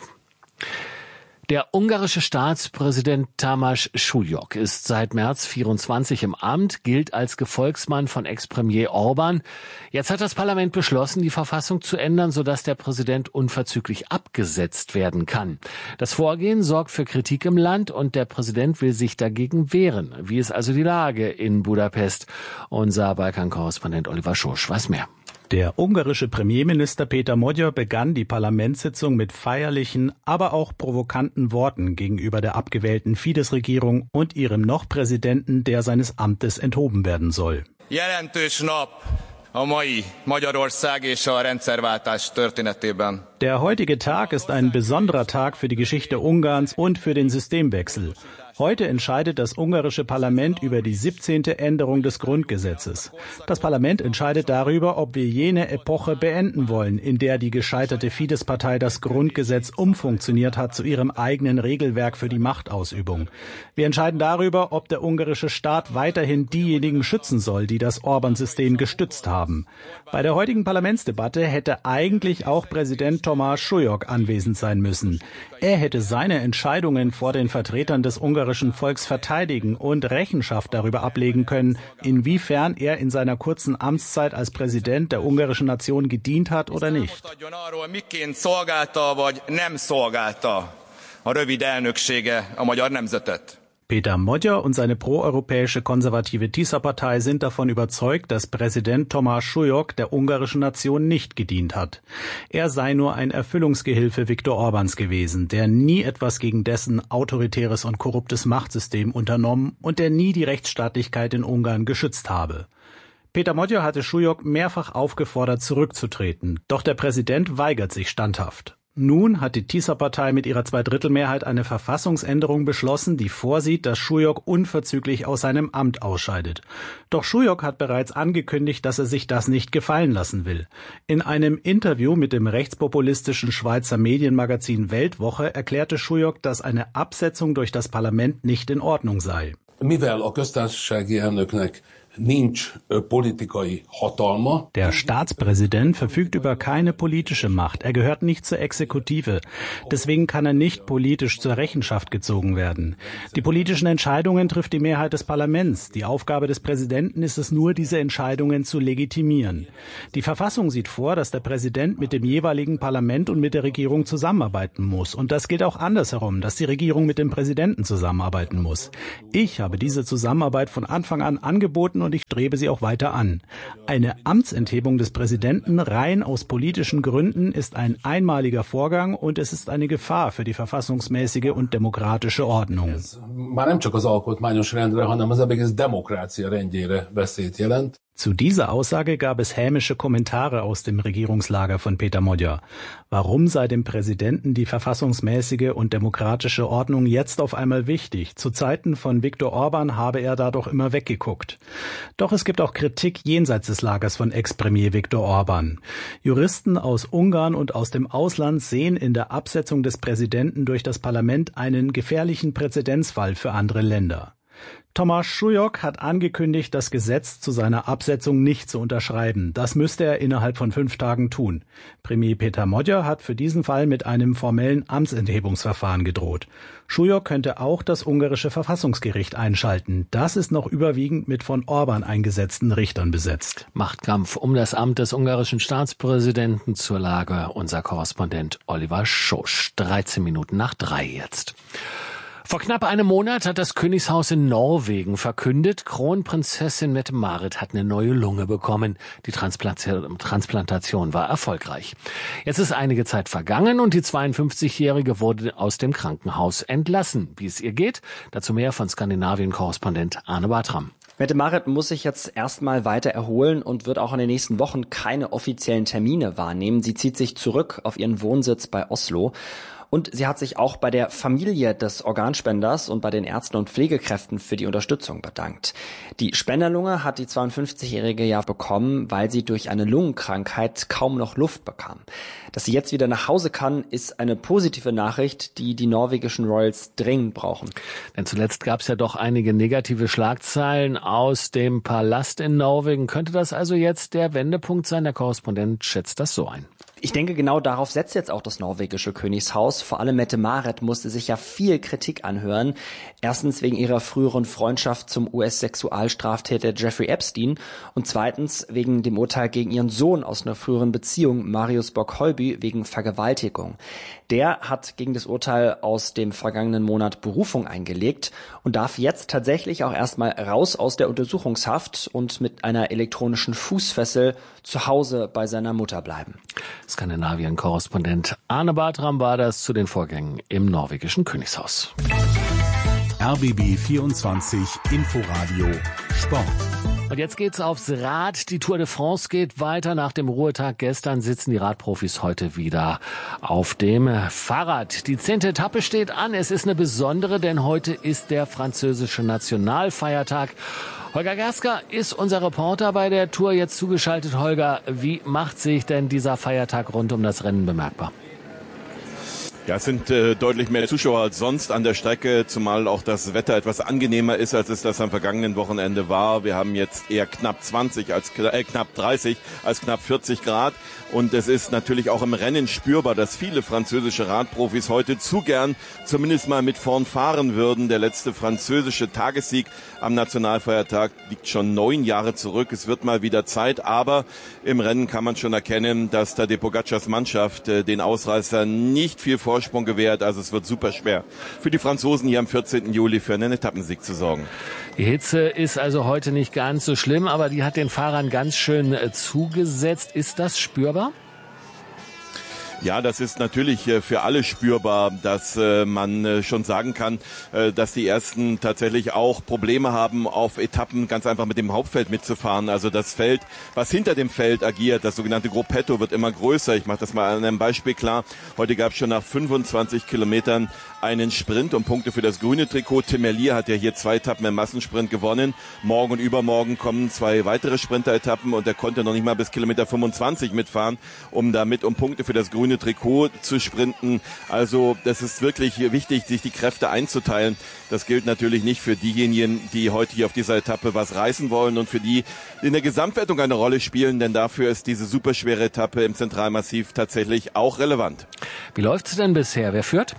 [SPEAKER 15] Der ungarische Staatspräsident Tamás Súlyog ist seit März vierundzwanzig im Amt, gilt als Gefolgsmann von Ex-Premier Orbán. Jetzt hat das Parlament beschlossen, die Verfassung zu ändern, sodass der Präsident unverzüglich abgesetzt werden kann. Das Vorgehen sorgt für Kritik im Land und der Präsident will sich dagegen wehren. Wie ist also die Lage in Budapest? Unser Balkan-Korrespondent Oliver Schosch weiß mehr.
[SPEAKER 22] Der ungarische Premierminister Péter Magyar begann die Parlamentssitzung mit feierlichen, aber auch provokanten Worten gegenüber der abgewählten Fidesz-Regierung und ihrem noch Präsidenten, der seines Amtes enthoben werden soll.
[SPEAKER 23] Jelentős nap a mai Magyarország és a rendszerváltás történetében.
[SPEAKER 22] Der heutige Tag ist ein besonderer Tag für die Geschichte Ungarns und für den Systemwechsel. Heute entscheidet das ungarische Parlament über die siebzehnte Änderung des Grundgesetzes. Das Parlament entscheidet darüber, ob wir jene Epoche beenden wollen, in der die gescheiterte Fidesz-Partei das Grundgesetz umfunktioniert hat zu ihrem eigenen Regelwerk für die Machtausübung. Wir entscheiden darüber, ob der ungarische Staat weiterhin diejenigen schützen soll, die das Orbán-System gestützt haben. Bei der heutigen Parlamentsdebatte hätte eigentlich auch Präsident Tamás Súlyog anwesend sein müssen. Er hätte seine Entscheidungen vor den Vertretern des ungarischen Volks verteidigen und Rechenschaft darüber ablegen können, inwiefern er in seiner kurzen Amtszeit als Präsident der ungarischen Nation gedient hat oder nicht. Péter Magyar und seine proeuropäische konservative Tisza-Partei sind davon überzeugt, dass Präsident Tamás Súlyog der ungarischen Nation nicht gedient hat. Er sei nur ein Erfüllungsgehilfe Viktor Orbáns gewesen, der nie etwas gegen dessen autoritäres und korruptes Machtsystem unternommen und der nie die Rechtsstaatlichkeit in Ungarn geschützt habe. Péter Magyar hatte Súlyog mehrfach aufgefordert, zurückzutreten, doch der Präsident weigert sich standhaft. Nun hat die TISA-Partei mit ihrer Zweidrittelmehrheit eine Verfassungsänderung beschlossen, die vorsieht, dass Šujok unverzüglich aus seinem Amt ausscheidet. Doch Šujok hat bereits angekündigt, dass er sich das nicht gefallen lassen will. In einem Interview mit dem rechtspopulistischen Schweizer Medienmagazin Weltwoche erklärte Šujok, dass eine Absetzung durch das Parlament nicht in Ordnung sei.
[SPEAKER 2] Mivel a köztársasági elnöknek nincs politikai hatalma.
[SPEAKER 22] Der Staatspräsident verfügt über keine politische Macht. Er gehört nicht zur Exekutive. Deswegen kann er nicht politisch zur Rechenschaft gezogen werden. Die politischen Entscheidungen trifft die Mehrheit des Parlaments. Die Aufgabe des Präsidenten ist es nur, diese Entscheidungen zu legitimieren. Die Verfassung sieht vor, dass der Präsident mit dem jeweiligen Parlament und mit der Regierung zusammenarbeiten muss. Und das geht auch andersherum, dass die Regierung mit dem Präsidenten zusammenarbeiten muss. Ich habe diese Zusammenarbeit von Anfang an angeboten und ich strebe sie auch weiter an. Eine Amtsenthebung des Präsidenten rein aus politischen Gründen ist ein einmaliger Vorgang und es ist eine Gefahr für die verfassungsmäßige und demokratische Ordnung.
[SPEAKER 2] Már nem csak az alkotmányos rendre, hanem az egész demokrácia rendjére veszélyt jelent.
[SPEAKER 22] Zu dieser Aussage gab es hämische Kommentare aus dem Regierungslager von Peter Magyar. Warum sei dem Präsidenten die verfassungsmäßige und demokratische Ordnung jetzt auf einmal wichtig? Zu Zeiten von Viktor Orban habe er da doch immer weggeguckt. Doch es gibt auch Kritik jenseits des Lagers von Ex-Premier Viktor Orban. Juristen aus Ungarn und aus dem Ausland sehen in der Absetzung des Präsidenten durch das Parlament einen gefährlichen Präzedenzfall für andere Länder. Tomáš Šujok hat angekündigt, das Gesetz zu seiner Absetzung nicht zu unterschreiben. Das müsste er innerhalb von fünf Tagen tun. Premier Peter Magyar hat für diesen Fall mit einem formellen Amtsenthebungsverfahren gedroht. Šujok könnte auch das ungarische Verfassungsgericht einschalten. Das ist noch überwiegend mit von Orban eingesetzten Richtern besetzt.
[SPEAKER 15] Machtkampf um das Amt des ungarischen Staatspräsidenten zur Lage. Unser Korrespondent Oliver Schosch. dreizehn Minuten nach drei jetzt. Vor knapp einem Monat hat das Königshaus in Norwegen verkündet, Kronprinzessin Mette-Marit hat eine neue Lunge bekommen. Die Transplantation war erfolgreich. Jetzt ist einige Zeit vergangen und die zweiundfünfzigjährige wurde aus dem Krankenhaus entlassen. Wie es ihr geht, dazu mehr von Skandinavien-Korrespondent Arne Bartram.
[SPEAKER 5] Mette-Marit muss sich jetzt erstmal weiter erholen und wird auch in den nächsten Wochen keine offiziellen Termine wahrnehmen. Sie zieht sich zurück auf ihren Wohnsitz bei Oslo. Und sie hat sich auch bei der Familie des Organspenders und bei den Ärzten und Pflegekräften für die Unterstützung bedankt. Die Spenderlunge hat die zweiundfünfzigjährige ja bekommen, weil sie durch eine Lungenkrankheit kaum noch Luft bekam. Dass sie jetzt wieder nach Hause kann, ist eine positive Nachricht, die die norwegischen Royals dringend brauchen.
[SPEAKER 15] Denn zuletzt gab es ja doch einige negative Schlagzeilen aus dem Palast in Norwegen. Könnte das also jetzt der Wendepunkt sein? Der Korrespondent schätzt das so ein.
[SPEAKER 5] Ich denke, genau darauf setzt jetzt auch das norwegische Königshaus. Vor allem Mette-Marit musste sich ja viel Kritik anhören. Erstens wegen ihrer früheren Freundschaft zum U S-Sexualstraftäter Jeffrey Epstein und zweitens wegen dem Urteil gegen ihren Sohn aus einer früheren Beziehung, Marius Bock-Holby, wegen Vergewaltigung. Der hat gegen das Urteil aus dem vergangenen Monat Berufung eingelegt und darf jetzt tatsächlich auch erstmal raus aus der Untersuchungshaft und mit einer elektronischen Fußfessel zu Hause bei seiner Mutter bleiben.
[SPEAKER 15] Skandinavien-Korrespondent Arne Bartram war das zu den Vorgängen im norwegischen Königshaus.
[SPEAKER 3] R B B vierundzwanzig Inforadio Sport.
[SPEAKER 15] Und jetzt geht's aufs Rad. Die Tour de France geht weiter. Nach dem Ruhetag gestern sitzen die Radprofis heute wieder auf dem Fahrrad. Die zehnte Etappe steht an. Es ist eine besondere, denn heute ist der französische Nationalfeiertag. Holger Gersker ist unser Reporter bei der Tour jetzt zugeschaltet. Holger, wie macht sich denn dieser Feiertag rund um das Rennen bemerkbar?
[SPEAKER 6] Ja, es sind äh, deutlich mehr Zuschauer als sonst an der Strecke, zumal auch das Wetter etwas angenehmer ist, als es das am vergangenen Wochenende war. Wir haben jetzt eher knapp zwanzig als äh, knapp dreißig als knapp vierzig Grad. Und es ist natürlich auch im Rennen spürbar, dass viele französische Radprofis heute zu gern zumindest mal mit vorn fahren würden. Der letzte französische Tagessieg am Nationalfeiertag liegt schon neun Jahre zurück. Es wird mal wieder Zeit, aber im Rennen kann man schon erkennen, dass Tadej Pogacars Mannschaft äh, den Ausreißern nicht viel Vorsprung gewährt. Also es wird super schwer für die Franzosen hier am vierzehnten Juli für einen Etappensieg zu sorgen.
[SPEAKER 15] Die Hitze ist also heute nicht ganz so schlimm, aber die hat den Fahrern ganz schön äh, zugesetzt. Ist das spürbar?
[SPEAKER 6] Ja, das ist natürlich für alle spürbar, dass man schon sagen kann, dass die Ersten tatsächlich auch Probleme haben, auf Etappen ganz einfach mit dem Hauptfeld mitzufahren. Also das Feld, was hinter dem Feld agiert, das sogenannte Gruppetto, wird immer größer. Ich mache das mal an einem Beispiel klar. Heute gab es schon nach fünfundzwanzig Kilometern einen Sprint um Punkte für das grüne Trikot. Tim Merlier hat ja hier zwei Etappen im Massensprint gewonnen. Morgen und übermorgen kommen zwei weitere Sprinter-Etappen und er konnte noch nicht mal bis Kilometer fünfundzwanzig mitfahren, um damit um Punkte für das grüne Trikot zu sprinten. Also das ist wirklich wichtig, sich die Kräfte einzuteilen. Das gilt natürlich nicht für diejenigen, die heute hier auf dieser Etappe was reißen wollen und für die in der Gesamtwertung eine Rolle spielen, denn dafür ist diese superschwere Etappe im Zentralmassiv tatsächlich auch relevant.
[SPEAKER 15] Wie läuft's denn bisher? Wer führt?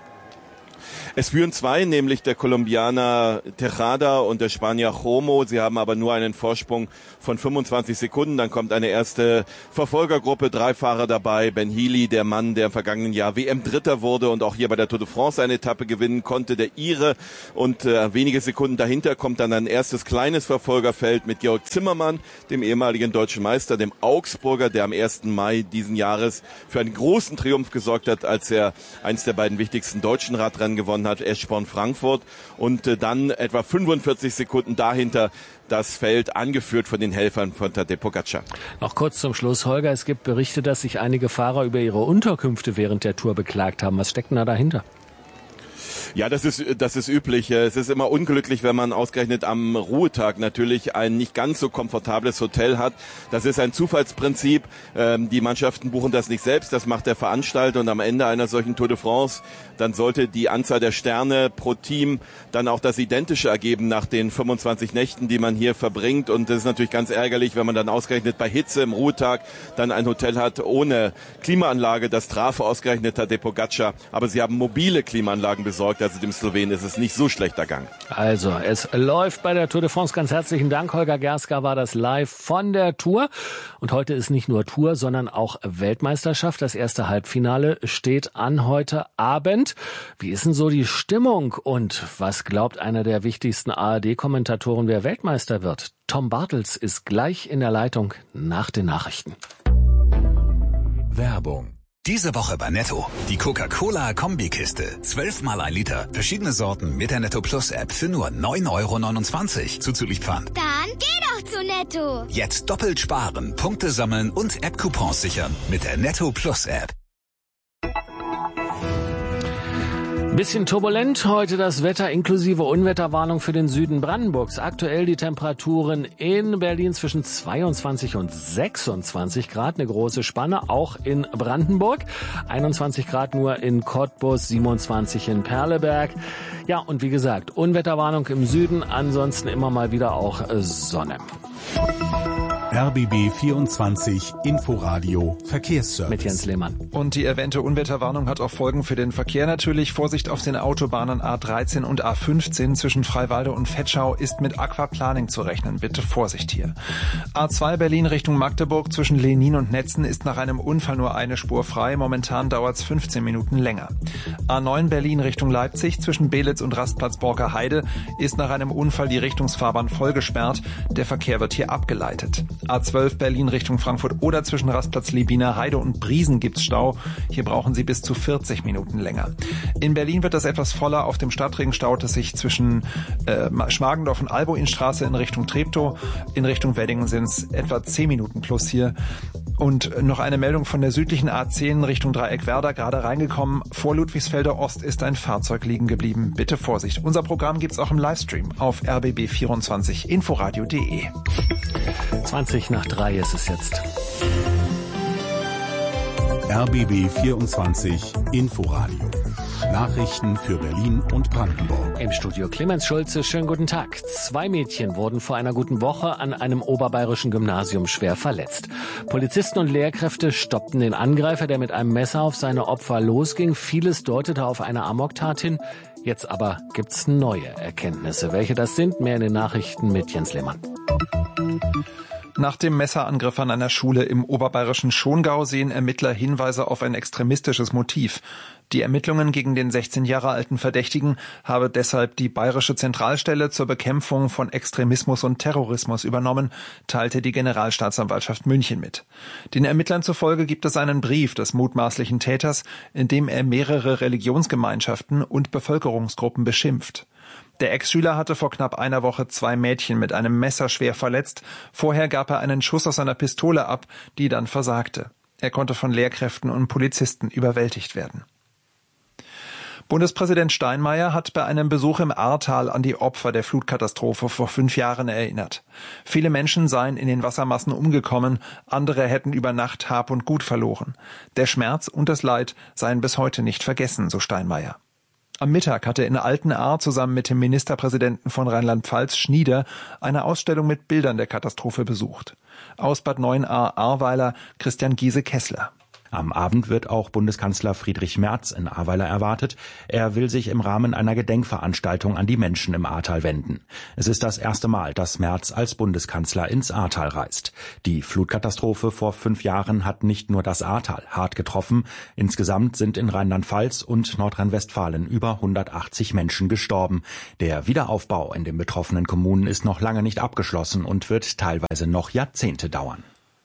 [SPEAKER 6] Es führen zwei, nämlich der Kolumbianer Tejada und der Spanier Jomo. Sie haben aber nur einen Vorsprung von fünfundzwanzig Sekunden. Dann kommt eine erste Verfolgergruppe, drei Fahrer dabei. Ben Healy, der Mann, der im vergangenen Jahr W M-Dritter wurde und auch hier bei der Tour de France eine Etappe gewinnen konnte, der Ire. Und äh, wenige Sekunden dahinter kommt dann ein erstes kleines Verfolgerfeld mit Georg Zimmermann, dem ehemaligen deutschen Meister, dem Augsburger, der am ersten Mai diesen Jahres für einen großen Triumph gesorgt hat, als er eins der beiden wichtigsten deutschen Radrennen gewonnen hat, Eschborn Frankfurt, und äh, dann etwa fünfundvierzig Sekunden dahinter das Feld, angeführt von den Helfern von Tadej Pogačar.
[SPEAKER 15] Noch kurz zum Schluss, Holger, es gibt Berichte, dass sich einige Fahrer über ihre Unterkünfte während der Tour beklagt haben. Was steckt denn da dahinter?
[SPEAKER 6] Ja, das ist das ist üblich. Es ist immer unglücklich, wenn man ausgerechnet am Ruhetag natürlich ein nicht ganz so komfortables Hotel hat. Das ist ein Zufallsprinzip. Die Mannschaften buchen das nicht selbst, das macht der Veranstalter, und am Ende einer solchen Tour de France, dann sollte die Anzahl der Sterne pro Team dann auch das Identische ergeben nach den fünfundzwanzig Nächten, die man hier verbringt. Und das ist natürlich ganz ärgerlich, wenn man dann ausgerechnet bei Hitze im Ruhetag dann ein Hotel hat ohne Klimaanlage. Das traf ausgerechnet Tadej Pogačar. Aber sie haben mobile Klimaanlagen besorgt. Also dem Slowenen ist es nicht so schlecht ergangen.
[SPEAKER 15] Also, es läuft bei der Tour de France. Ganz herzlichen Dank. Holger Gerska war das live von der Tour. Und heute ist nicht nur Tour, sondern auch Weltmeisterschaft. Das erste Halbfinale steht an heute Abend. Wie ist denn so die Stimmung? Und was glaubt einer der wichtigsten A R D-Kommentatoren, wer Weltmeister wird? Tom Bartels ist gleich in der Leitung nach den Nachrichten.
[SPEAKER 8] Werbung. Diese Woche bei Netto. Die Coca-Cola-Kombikiste. Zwölfmal ein Liter. Verschiedene Sorten mit der Netto Plus App für nur neun Euro neunundzwanzig. Zuzüglich Pfand.
[SPEAKER 9] Dann geh doch zu Netto.
[SPEAKER 8] Jetzt doppelt sparen, Punkte sammeln und App-Coupons sichern mit der Netto Plus App.
[SPEAKER 15] Bisschen turbulent heute das Wetter inklusive Unwetterwarnung für den Süden Brandenburgs. Aktuell die Temperaturen in Berlin zwischen zweiundzwanzig und sechsundzwanzig Grad, eine große Spanne, auch in Brandenburg. einundzwanzig Grad nur in Cottbus, siebenundzwanzig in Perleberg. Ja, und wie gesagt, Unwetterwarnung im Süden, ansonsten immer mal wieder auch Sonne.
[SPEAKER 3] R B B vierundzwanzig Inforadio Verkehrsservice.
[SPEAKER 15] Mit Jens Lehmann.
[SPEAKER 1] Und die erwähnte Unwetterwarnung hat auch Folgen für den Verkehr natürlich. Vorsicht auf den Autobahnen A dreizehn und A fünfzehn zwischen Freiwalde und Vetschau ist mit Aquaplaning zu rechnen. Bitte Vorsicht hier. A zwei Berlin Richtung Magdeburg zwischen Lenin und Netzen ist nach einem Unfall nur eine Spur frei. Momentan dauert es fünfzehn Minuten länger. A neun Berlin Richtung Leipzig zwischen Belitz und Rastplatz Borker-Heide ist nach einem Unfall die Richtungsfahrbahn voll gesperrt. Der Verkehr wird hier abgeleitet. A zwölf Berlin Richtung Frankfurt oder zwischen Rastplatz Liebiner Heide und Briesen gibt's Stau. Hier brauchen Sie bis zu vierzig Minuten länger. In Berlin wird das etwas voller. Auf dem Stadtring staut es sich zwischen äh, Schmargendorf und Alboinstraße in Richtung Treptow. In Richtung Weddingen sind es etwa zehn Minuten plus hier. Und noch eine Meldung von der südlichen A zehn Richtung Dreieck Werder, gerade reingekommen. Vor Ludwigsfelder Ost ist ein Fahrzeug liegen geblieben. Bitte Vorsicht. Unser Programm gibt's auch im Livestream auf r b b vierundzwanzig inforadio punkt de.
[SPEAKER 15] zwanzig nach drei ist es jetzt.
[SPEAKER 3] R B B vierundzwanzig Inforadio. Nachrichten für Berlin und Brandenburg.
[SPEAKER 15] Im Studio Clemens Schulze, schönen guten Tag. Zwei Mädchen wurden vor einer guten Woche an einem oberbayerischen Gymnasium schwer verletzt. Polizisten und Lehrkräfte stoppten den Angreifer, der mit einem Messer auf seine Opfer losging. Vieles deutete auf eine Amoktat hin. Jetzt aber gibt's neue Erkenntnisse. Welche das sind, mehr in den Nachrichten mit Jens Lehmann.
[SPEAKER 1] Nach dem Messerangriff an einer Schule im oberbayerischen Schongau sehen Ermittler Hinweise auf ein extremistisches Motiv. Die Ermittlungen gegen den sechzehn Jahre alten Verdächtigen habe deshalb die Bayerische Zentralstelle zur Bekämpfung von Extremismus und Terrorismus übernommen, teilte die Generalstaatsanwaltschaft München mit. Den Ermittlern zufolge gibt es einen Brief des mutmaßlichen Täters, in dem er mehrere Religionsgemeinschaften und Bevölkerungsgruppen beschimpft. Der Ex-Schüler hatte vor knapp einer Woche zwei Mädchen mit einem Messer schwer verletzt. Vorher gab er einen Schuss aus seiner Pistole ab, die dann versagte. Er konnte von Lehrkräften und Polizisten überwältigt werden. Bundespräsident Steinmeier hat bei einem Besuch im Ahrtal an die Opfer der Flutkatastrophe vor fünf Jahren erinnert. Viele Menschen seien in den Wassermassen umgekommen, andere hätten über Nacht Hab und Gut verloren. Der Schmerz und das Leid seien bis heute nicht vergessen, so Steinmeier. Am Mittag hatte in Altenahr zusammen mit dem Ministerpräsidenten von Rheinland-Pfalz Schnieder eine Ausstellung mit Bildern der Katastrophe besucht. Aus Bad Neuenahr-Ahrweiler Christian Giese-Kessler.
[SPEAKER 7] Am Abend wird auch Bundeskanzler Friedrich Merz in Ahrweiler erwartet. Er will sich im Rahmen einer Gedenkveranstaltung an die Menschen im Ahrtal wenden. Es ist das erste Mal, dass Merz als Bundeskanzler ins Ahrtal reist. Die Flutkatastrophe vor fünf Jahren hat nicht nur das Ahrtal hart getroffen. Insgesamt sind in Rheinland-Pfalz und Nordrhein-Westfalen über hundertachtzig Menschen gestorben. Der Wiederaufbau in den betroffenen Kommunen ist noch lange nicht abgeschlossen und wird teilweise noch Jahrzehnte dauern.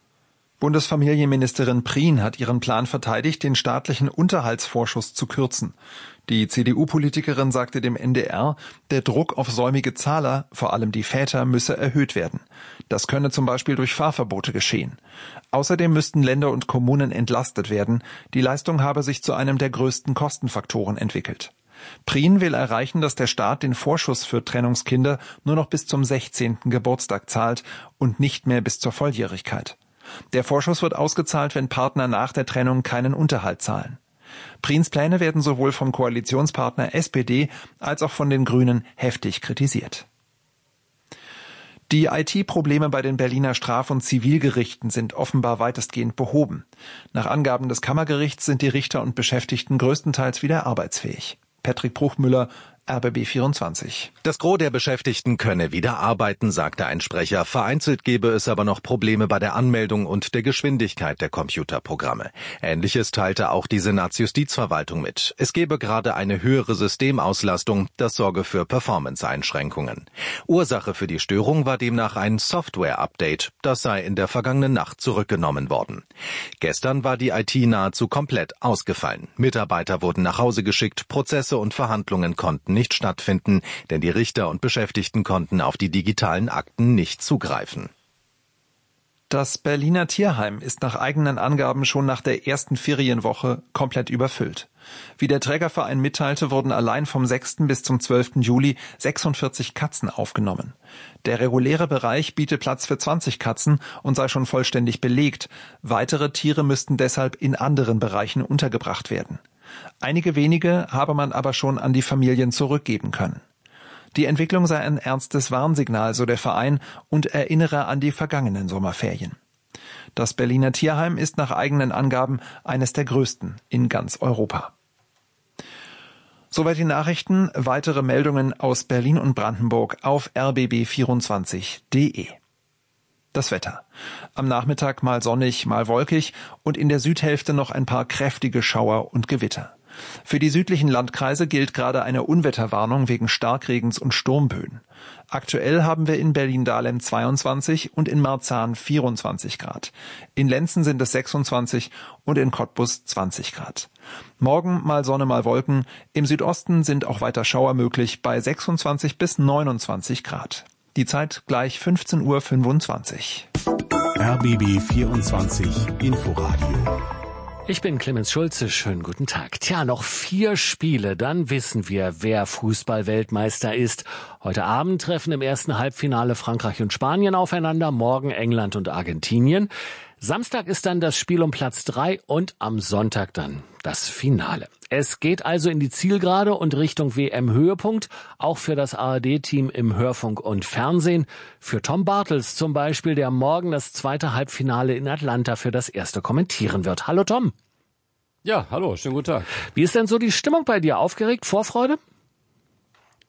[SPEAKER 1] Bundesfamilienministerin Prien hat ihren Plan verteidigt, den staatlichen Unterhaltsvorschuss zu kürzen. Die C D U-Politikerin sagte dem N D R, der Druck auf säumige Zahler, vor allem die Väter, müsse erhöht werden. Das könne zum Beispiel durch Fahrverbote geschehen. Außerdem müssten Länder und Kommunen entlastet werden. Die Leistung habe sich zu einem der größten Kostenfaktoren entwickelt. Prien will erreichen, dass der Staat den Vorschuss für Trennungskinder nur noch bis zum sechzehnten Geburtstag zahlt und nicht mehr bis zur Volljährigkeit. Der Vorschuss wird ausgezahlt, wenn Partner nach der Trennung keinen Unterhalt zahlen. Priens Pläne werden sowohl vom Koalitionspartner S P D als auch von den Grünen heftig kritisiert. Die I T-Probleme bei den Berliner Straf- und Zivilgerichten sind offenbar weitestgehend behoben. Nach Angaben des Kammergerichts sind die Richter und Beschäftigten größtenteils wieder arbeitsfähig. Patrick Bruchmüller, R B B vierundzwanzig.
[SPEAKER 10] Das Gros der Beschäftigten könne wieder arbeiten, sagte ein Sprecher. Vereinzelt gebe es aber noch Probleme bei der Anmeldung und der Geschwindigkeit der Computerprogramme. Ähnliches teilte auch die Senatsjustizverwaltung mit. Es gebe gerade eine höhere Systemauslastung, das sorge für Performance-Einschränkungen. Ursache für die Störung war demnach ein Software-Update. Das sei in der vergangenen Nacht zurückgenommen worden. Gestern war die I T nahezu komplett ausgefallen. Mitarbeiter wurden nach Hause geschickt, Prozesse und Verhandlungen konnten nicht stattfinden, denn die Richter und Beschäftigten konnten auf die digitalen Akten nicht zugreifen.
[SPEAKER 1] Das Berliner Tierheim ist nach eigenen Angaben schon nach der ersten Ferienwoche komplett überfüllt. Wie der Trägerverein mitteilte, wurden allein vom sechsten bis zum zwölften Juli sechsundvierzig Katzen aufgenommen. Der reguläre Bereich biete Platz für zwanzig Katzen und sei schon vollständig belegt. Weitere Tiere müssten deshalb in anderen Bereichen untergebracht werden. Einige wenige habe man aber schon an die Familien zurückgeben können. Die Entwicklung sei ein ernstes Warnsignal, so der Verein, und erinnere an die vergangenen Sommerferien. Das Berliner Tierheim ist nach eigenen Angaben eines der größten in ganz Europa. Soweit die Nachrichten. Weitere Meldungen aus Berlin und Brandenburg auf r b b vierundzwanzig punkt d e. Das Wetter. Am Nachmittag mal sonnig, mal wolkig und in der Südhälfte noch ein paar kräftige Schauer und Gewitter. Für die südlichen Landkreise gilt gerade eine Unwetterwarnung wegen Starkregens und Sturmböen. Aktuell haben wir in Berlin-Dahlem zweiundzwanzig und in Marzahn vierundzwanzig Grad. In Lenzen sind es sechsundzwanzig und in Cottbus zwanzig Grad. Morgen mal Sonne, mal Wolken. Im Südosten sind auch weiter Schauer möglich bei sechsundzwanzig bis neunundzwanzig Grad. Die Zeit gleich fünfzehn Uhr fünfundzwanzig.
[SPEAKER 3] R B B vierundzwanzig Inforadio.
[SPEAKER 15] Ich bin Clemens Schulze, schönen guten Tag. Tja, noch vier Spiele, dann wissen wir, wer Fußball-Weltmeister ist. Heute Abend treffen im ersten Halbfinale Frankreich und Spanien aufeinander, morgen England und Argentinien. Samstag ist dann das Spiel um Platz drei und am Sonntag dann das Finale. Es geht also in die Zielgerade und Richtung W M-Höhepunkt, auch für das A R D-Team im Hörfunk und Fernsehen. Für Tom Bartels zum Beispiel, der morgen das zweite Halbfinale in Atlanta für das erste kommentieren wird. Hallo Tom.
[SPEAKER 12] Ja, hallo, schönen guten Tag.
[SPEAKER 15] Wie ist denn so die Stimmung bei dir? Aufgeregt? Vorfreude?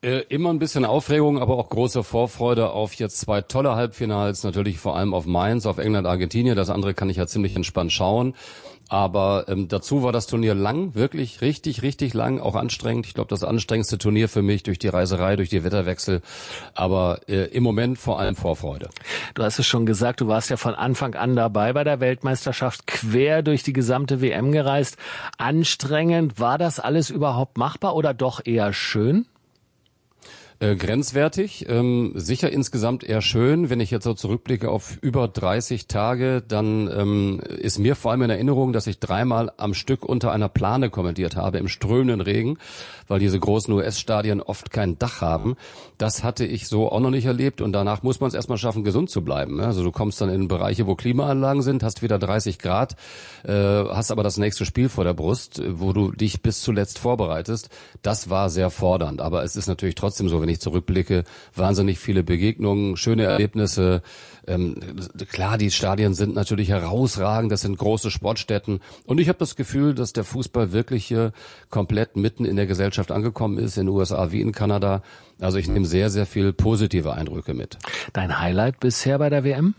[SPEAKER 12] Äh, immer ein bisschen Aufregung, aber auch große Vorfreude auf jetzt zwei tolle Halbfinals, natürlich vor allem auf Mainz, auf England, Argentinien. Das andere kann ich ja ziemlich entspannt schauen. Aber ähm, dazu war das Turnier lang, wirklich richtig, richtig lang, auch anstrengend. Ich glaube, das anstrengendste Turnier für mich durch die Reiserei, durch die Wetterwechsel. Aber äh, im Moment vor allem Vorfreude.
[SPEAKER 15] Du hast es schon gesagt, du warst ja von Anfang an dabei bei der Weltmeisterschaft, quer durch die gesamte W M gereist. Anstrengend, war das alles überhaupt machbar oder doch eher schön?
[SPEAKER 12] Äh, grenzwertig, ähm, sicher insgesamt eher schön. Wenn ich jetzt so zurückblicke auf über dreißig Tage, dann ähm, ist mir vor allem in Erinnerung, dass ich dreimal am Stück unter einer Plane kommentiert habe, im strömenden Regen, weil diese großen U S-Stadien oft kein Dach haben. Das hatte ich so auch noch nicht erlebt und danach muss man es erstmal schaffen, gesund zu bleiben. Also du kommst dann in Bereiche, wo Klimaanlagen sind, hast wieder dreißig Grad, äh, hast aber das nächste Spiel vor der Brust, wo du dich bis zuletzt vorbereitest. Das war sehr fordernd, aber es ist natürlich trotzdem so, wenn ich zurückblicke, wahnsinnig viele Begegnungen, schöne Erlebnisse. Ähm, klar, die Stadien sind natürlich herausragend, das sind große Sportstätten und ich habe das Gefühl, dass der Fußball wirklich hier komplett mitten in der Gesellschaft angekommen ist, in den U S A wie in Kanada. Also ich nehme sehr, sehr viel positive Eindrücke mit.
[SPEAKER 15] Dein Highlight bisher bei der W M?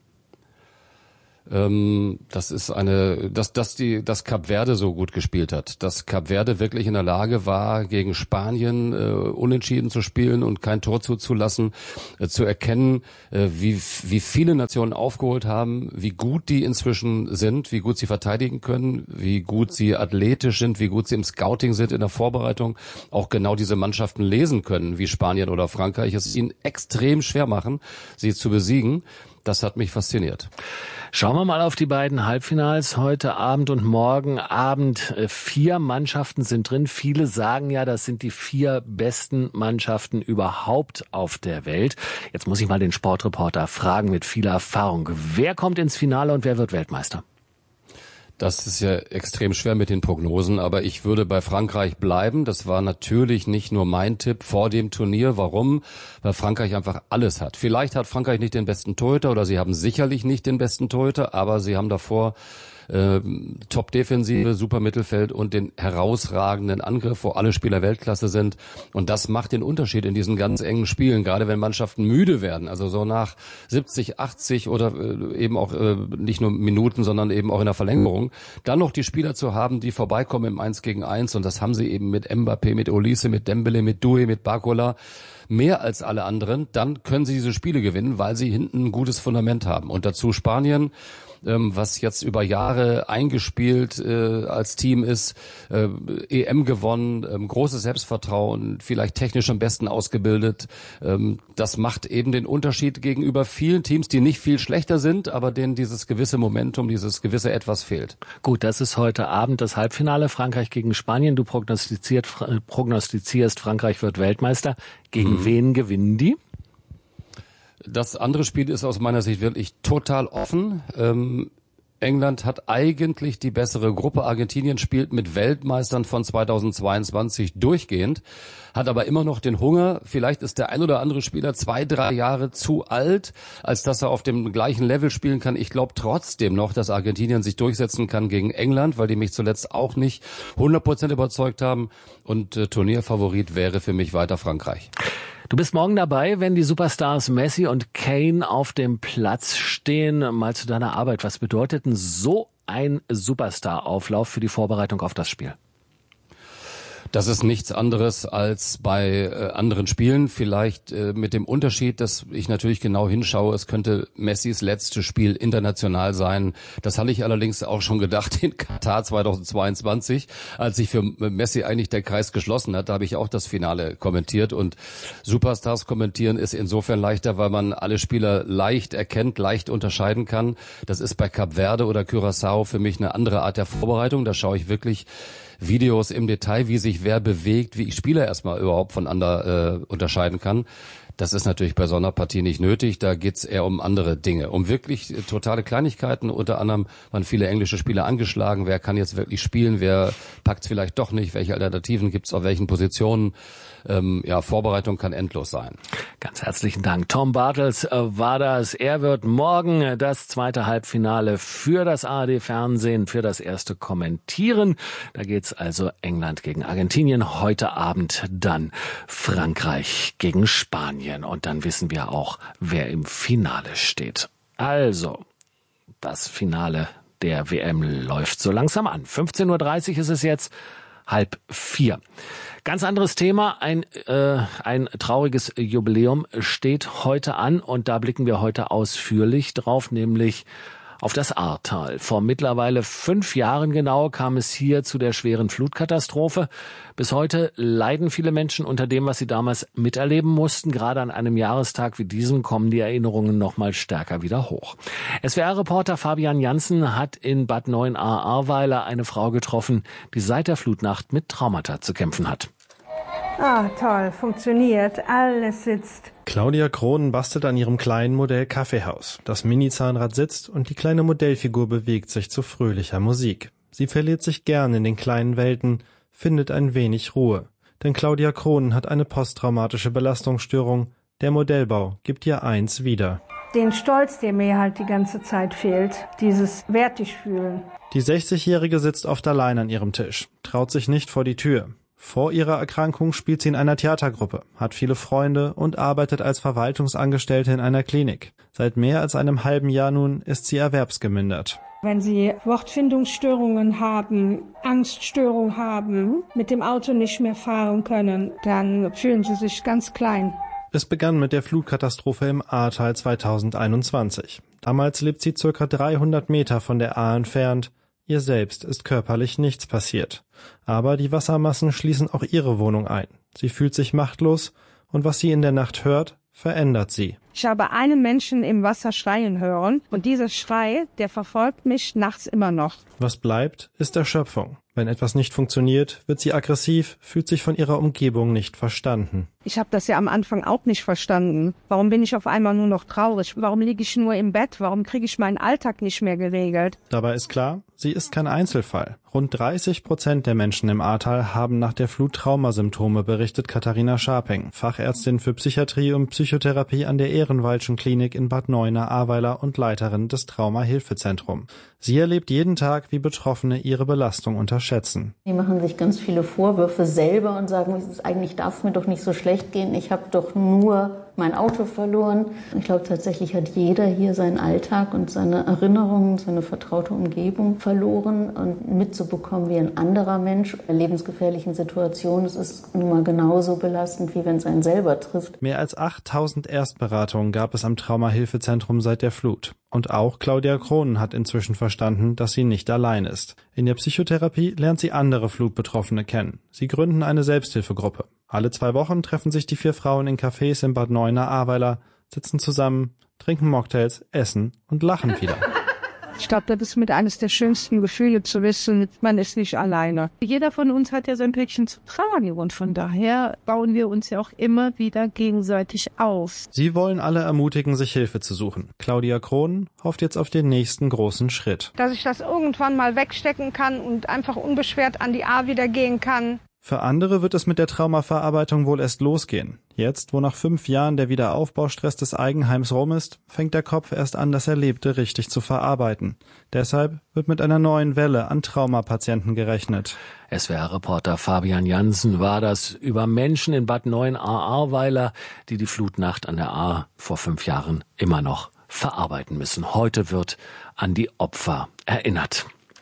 [SPEAKER 12] Ähm, das ist eine, dass, dass die, dass Kap Verde so gut gespielt hat, dass Kap Verde wirklich in der Lage war, gegen Spanien äh, unentschieden zu spielen und kein Tor zuzulassen, äh, zu erkennen, äh, wie, wie viele Nationen aufgeholt haben, wie gut die inzwischen sind, wie gut sie verteidigen können, wie gut sie athletisch sind, wie gut sie im Scouting sind, in der Vorbereitung, auch genau diese Mannschaften lesen können, wie Spanien oder Frankreich, es ihnen extrem schwer machen, sie zu besiegen. Das hat mich fasziniert.
[SPEAKER 15] Schauen wir mal auf die beiden Halbfinals heute Abend und morgen Abend. Vier Mannschaften sind drin. Viele sagen ja, das sind die vier besten Mannschaften überhaupt auf der Welt. Jetzt muss ich mal den Sportreporter fragen mit viel Erfahrung. Wer kommt ins Finale und wer wird Weltmeister?
[SPEAKER 12] Das ist ja extrem schwer mit den Prognosen, aber ich würde bei Frankreich bleiben. Das war natürlich nicht nur mein Tipp vor dem Turnier. Warum? Weil Frankreich einfach alles hat. Vielleicht hat Frankreich nicht den besten Torhüter oder sie haben sicherlich nicht den besten Torhüter, aber sie haben davor äh, Top-Defensive, super Mittelfeld und den herausragenden Angriff, wo alle Spieler Weltklasse sind. Und das macht den Unterschied in diesen ganz engen Spielen, gerade wenn Mannschaften müde werden. Also so nach siebzig, achtzig oder äh, eben auch äh, nicht nur Minuten, sondern eben auch in der Verlängerung. Dann noch die Spieler zu haben, die vorbeikommen im eins gegen eins. Und das haben sie eben mit Mbappé, mit Olise, mit Dembele, mit Doué, mit Barcola. Mehr als alle anderen. Dann können sie diese Spiele gewinnen, weil sie hinten ein gutes Fundament haben. Und dazu Spanien, ähm, was jetzt über Jahre eingespielt äh, als Team ist, äh, E M gewonnen, ähm, großes Selbstvertrauen, vielleicht technisch am besten ausgebildet. Ähm, das macht eben den Unterschied gegenüber vielen Teams, die nicht viel schlechter sind, aber denen dieses gewisse Momentum, dieses gewisse Etwas fehlt.
[SPEAKER 15] Gut, das ist heute Abend das Halbfinale, Frankreich gegen Spanien. Du prognostiziert, prognostizierst, Frankreich wird Weltmeister. Gegen mhm. wen gewinnen die?
[SPEAKER 12] Das andere Spiel ist aus meiner Sicht wirklich total offen. Ähm, England hat eigentlich die bessere Gruppe. Argentinien spielt mit Weltmeistern von zweitausendzweiundzwanzig durchgehend, hat aber immer noch den Hunger. Vielleicht ist der ein oder andere Spieler zwei, drei Jahre zu alt, als dass er auf dem gleichen Level spielen kann. Ich glaube trotzdem noch, dass Argentinien sich durchsetzen kann gegen England, weil die mich zuletzt auch nicht hundert Prozent überzeugt haben. Und äh, Turnierfavorit wäre für mich weiter Frankreich.
[SPEAKER 15] Du bist morgen dabei, wenn die Superstars Messi und Kane auf dem Platz stehen. Mal zu deiner Arbeit. Was bedeutet denn so ein Superstar-Auflauf für die Vorbereitung auf das Spiel?
[SPEAKER 12] Das ist nichts anderes als bei äh, anderen Spielen, vielleicht äh, mit dem Unterschied, dass ich natürlich genau hinschaue, es könnte Messis letztes Spiel international sein. Das hatte ich allerdings auch schon gedacht in Katar zweitausendzweiundzwanzig, als sich für Messi eigentlich der Kreis geschlossen hat. Da habe ich auch das Finale kommentiert und Superstars kommentieren ist insofern leichter, weil man alle Spieler leicht erkennt, leicht unterscheiden kann. Das ist bei Kap Verde oder Curaçao für mich eine andere Art der Vorbereitung. Da schaue ich wirklich Videos im Detail, wie sich wer bewegt, wie ich Spieler erstmal überhaupt voneinander äh, unterscheiden kann. Das ist natürlich bei so einer Partie nicht nötig. Da geht's eher um andere Dinge. Um wirklich totale Kleinigkeiten. Unter anderem waren viele englische Spieler angeschlagen. Wer kann jetzt wirklich spielen? Wer packt's vielleicht doch nicht? Welche Alternativen gibt's auf welchen Positionen? Ähm, ja, Vorbereitung kann endlos sein.
[SPEAKER 15] Ganz herzlichen Dank. Tom Bartels äh, war das. Er wird morgen das zweite Halbfinale für das A R D-Fernsehen, für das erste kommentieren. Da geht's also England gegen Argentinien. Heute Abend dann Frankreich gegen Spanien. Und dann wissen wir auch, wer im Finale steht. Also, das Finale der W M läuft so langsam an. fünfzehn Uhr dreißig ist es jetzt, halb vier. Ganz anderes Thema, ein, äh, ein trauriges Jubiläum steht heute an und da blicken wir heute ausführlich drauf, nämlich auf das Ahrtal. Vor mittlerweile fünf Jahren genau kam es hier zu der schweren Flutkatastrophe. Bis heute leiden viele Menschen unter dem, was sie damals miterleben mussten. Gerade an einem Jahrestag wie diesem kommen die Erinnerungen noch mal stärker wieder hoch. S W R-Reporter Fabian Janssen hat in Bad Neuenahr-Ahrweiler eine Frau getroffen, die seit der Flutnacht mit Traumata zu kämpfen hat.
[SPEAKER 11] Ah, toll, funktioniert, alles sitzt.
[SPEAKER 13] Claudia Krohn bastelt an ihrem kleinen Modell Kaffeehaus. Das Mini-Zahnrad sitzt und die kleine Modellfigur bewegt sich zu fröhlicher Musik. Sie verliert sich gern in den kleinen Welten, findet ein wenig Ruhe. Denn Claudia Krohn hat eine posttraumatische Belastungsstörung. Der Modellbau gibt ihr eins wieder.
[SPEAKER 11] Den Stolz, der mir halt die ganze Zeit fehlt, dieses wertig fühlen.
[SPEAKER 13] Die sechzigjährige sitzt oft allein an ihrem Tisch, traut sich nicht vor die Tür. Vor ihrer Erkrankung spielt sie in einer Theatergruppe, hat viele Freunde und arbeitet als Verwaltungsangestellte in einer Klinik. Seit mehr als einem halben Jahr nun ist sie erwerbsgemindert.
[SPEAKER 11] Wenn Sie Wortfindungsstörungen haben, Angststörungen haben, mit dem Auto nicht mehr fahren können, dann fühlen Sie sich ganz klein.
[SPEAKER 13] Es begann mit der Flutkatastrophe im Ahrtal zweitausendeinundzwanzig. Damals lebt sie circa dreihundert Meter von der Ahr entfernt. Ihr selbst ist körperlich nichts passiert. Aber die Wassermassen schließen auch ihre Wohnung ein. Sie fühlt sich machtlos und was sie in der Nacht hört, verändert sie.
[SPEAKER 11] Ich habe einen Menschen im Wasser schreien hören und dieser Schrei, der verfolgt mich nachts immer noch.
[SPEAKER 13] Was bleibt, ist Erschöpfung. Wenn etwas nicht funktioniert, wird sie aggressiv, fühlt sich von ihrer Umgebung nicht verstanden.
[SPEAKER 11] Ich habe das ja am Anfang auch nicht verstanden. Warum bin ich auf einmal nur noch traurig? Warum liege ich nur im Bett? Warum kriege ich meinen Alltag nicht mehr geregelt?
[SPEAKER 13] Dabei ist klar, sie ist kein Einzelfall. Rund dreißig Prozent der Menschen im Ahrtal haben nach der Flut Traumasymptome, berichtet Katharina Scharping, Fachärztin für Psychiatrie und Psychotherapie an der Ehrenwaldschen Klinik in Bad Neuenahr-Ahrweiler und Leiterin des Trauma-Hilfezentrums. Sie erlebt jeden Tag, wie Betroffene ihre Belastung unterschätzen.
[SPEAKER 14] Die machen sich ganz viele Vorwürfe selber und sagen, eigentlich darf es mir doch nicht so schlecht gehen, ich habe doch nur mein Auto verloren. Ich glaube, tatsächlich hat jeder hier seinen Alltag und seine Erinnerungen, seine vertraute Umgebung verloren. Und mitzubekommen, wie ein anderer Mensch in lebensgefährlichen Situationen, das ist nun mal genauso belastend, wie wenn es einen selber trifft.
[SPEAKER 13] Mehr als achttausend Erstberatungen gab es am Traumahilfezentrum seit der Flut. Und auch Claudia Krohn hat inzwischen verstanden, dass sie nicht allein ist. In der Psychotherapie lernt sie andere Flutbetroffene kennen. Sie gründen eine Selbsthilfegruppe. Alle zwei Wochen treffen sich die vier Frauen in Cafés in Bad Neuenahr-Ahrweiler, sitzen zusammen, trinken Mocktails, essen und lachen wieder.
[SPEAKER 11] Ich glaube, das ist mit eines der schönsten Gefühle zu wissen, man ist nicht alleine. Jeder von uns hat ja sein Päckchen zu tragen und von daher bauen wir uns ja auch immer wieder gegenseitig auf.
[SPEAKER 13] Sie wollen alle ermutigen, sich Hilfe zu suchen. Claudia Krohn hofft jetzt auf den nächsten großen Schritt.
[SPEAKER 11] Dass ich das irgendwann mal wegstecken kann und einfach unbeschwert an die Ahr wieder gehen kann.
[SPEAKER 13] Für andere wird es mit der Traumaverarbeitung wohl erst losgehen. Jetzt, wo nach fünf Jahren der Wiederaufbaustress des Eigenheims rum ist, fängt der Kopf erst an, das Erlebte richtig zu verarbeiten. Deshalb wird mit einer neuen Welle an Traumapatienten gerechnet.
[SPEAKER 15] S W R-Reporter Fabian Janssen war das über Menschen in Bad Neuenahr-Ahrweiler, die die Flutnacht an der Ahr vor fünf Jahren immer noch verarbeiten müssen. Heute wird an die Opfer erinnert.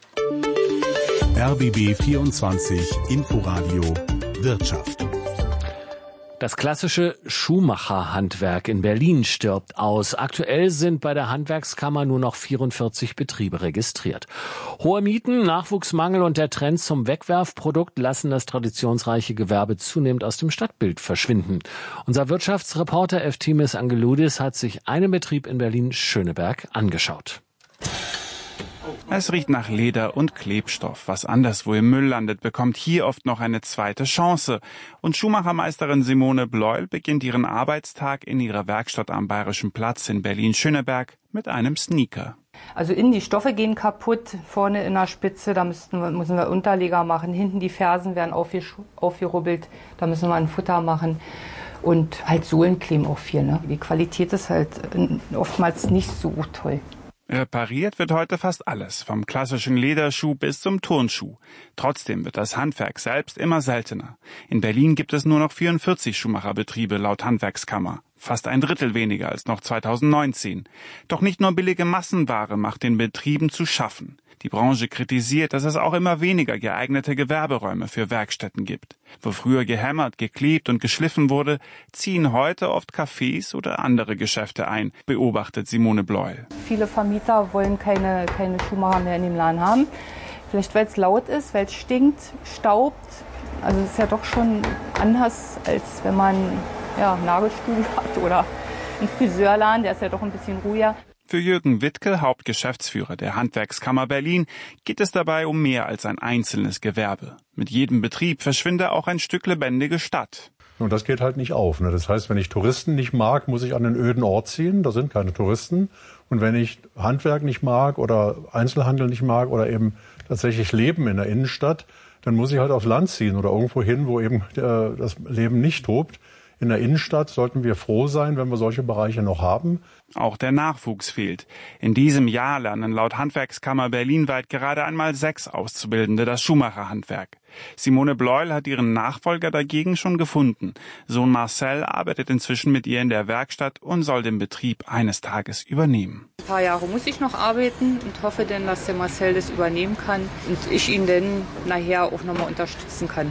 [SPEAKER 3] R B B vierundzwanzig Inforadio Wirtschaft.
[SPEAKER 15] Das klassische Schuhmacherhandwerk in Berlin stirbt aus. Aktuell sind bei der Handwerkskammer nur noch vierundvierzig Betriebe registriert. Hohe Mieten, Nachwuchsmangel und der Trend zum Wegwerfprodukt lassen das traditionsreiche Gewerbe zunehmend aus dem Stadtbild verschwinden. Unser Wirtschaftsreporter Eftimis Angeloudis hat sich einen Betrieb in Berlin-Schöneberg angeschaut.
[SPEAKER 4] Es riecht nach Leder und Klebstoff. Was anderswo im Müll landet, bekommt hier oft noch eine zweite Chance. Und Schuhmachermeisterin Simone Bleuel beginnt ihren Arbeitstag in ihrer Werkstatt am Bayerischen Platz in Berlin-Schöneberg mit einem Sneaker.
[SPEAKER 16] Also innen die Stoffe gehen kaputt, vorne in der Spitze, da müssen wir, müssen wir Unterleger machen. Hinten die Fersen werden aufgerubbelt, da müssen wir ein Futter machen. Und halt Sohlen kleben auch viel. Ne? Die Qualität ist halt oftmals nicht so toll.
[SPEAKER 4] Repariert wird heute fast alles, vom klassischen Lederschuh bis zum Turnschuh. Trotzdem wird das Handwerk selbst immer seltener. In Berlin gibt es nur noch vierundvierzig Schuhmacherbetriebe laut Handwerkskammer. Fast ein Drittel weniger als noch zweitausendneunzehn. Doch nicht nur billige Massenware macht den Betrieben zu schaffen. Die Branche kritisiert, dass es auch immer weniger geeignete Gewerberäume für Werkstätten gibt. Wo früher gehämmert, geklebt und geschliffen wurde, ziehen heute oft Cafés oder andere Geschäfte ein, beobachtet Simone Bleuel.
[SPEAKER 16] Viele Vermieter wollen keine, keine Schuhmacher mehr in dem Laden haben. Vielleicht weil es laut ist, weil es stinkt, staubt. Also es ist ja doch schon anders, als wenn man ja, einen Nagelstuhl hat oder einen Friseurladen, der ist ja doch ein bisschen ruhiger.
[SPEAKER 4] Für Jürgen Wittke, Hauptgeschäftsführer der Handwerkskammer Berlin, geht es dabei um mehr als ein einzelnes Gewerbe. Mit jedem Betrieb verschwinde auch ein Stück lebendige Stadt.
[SPEAKER 17] Und das geht halt nicht auf. Ne? Das heißt, wenn ich Touristen nicht mag, muss ich an einen öden Ort ziehen. Da sind keine Touristen. Und wenn ich Handwerk nicht mag oder Einzelhandel nicht mag oder eben tatsächlich Leben in der Innenstadt, dann muss ich halt aufs Land ziehen oder irgendwo hin, wo eben äh, das Leben nicht tobt. In der Innenstadt sollten wir froh sein, wenn wir solche Bereiche noch haben.
[SPEAKER 4] Auch der Nachwuchs fehlt. In diesem Jahr lernen laut Handwerkskammer berlinweit gerade einmal sechs Auszubildende das Schuhmacherhandwerk. Simone Bleuel hat ihren Nachfolger dagegen schon gefunden. Sohn Marcel arbeitet inzwischen mit ihr in der Werkstatt und soll den Betrieb eines Tages übernehmen.
[SPEAKER 16] Ein paar Jahre muss ich noch arbeiten und hoffe dann, dass der Marcel das übernehmen kann und ich ihn dann nachher auch nochmal unterstützen kann.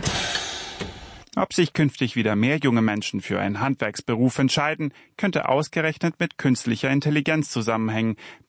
[SPEAKER 4] Ob sich künftig wieder mehr junge Menschen für einen Handwerksberuf entscheiden, könnte ausgerechnet mit künstlicher Intelligenz zusammenhängen,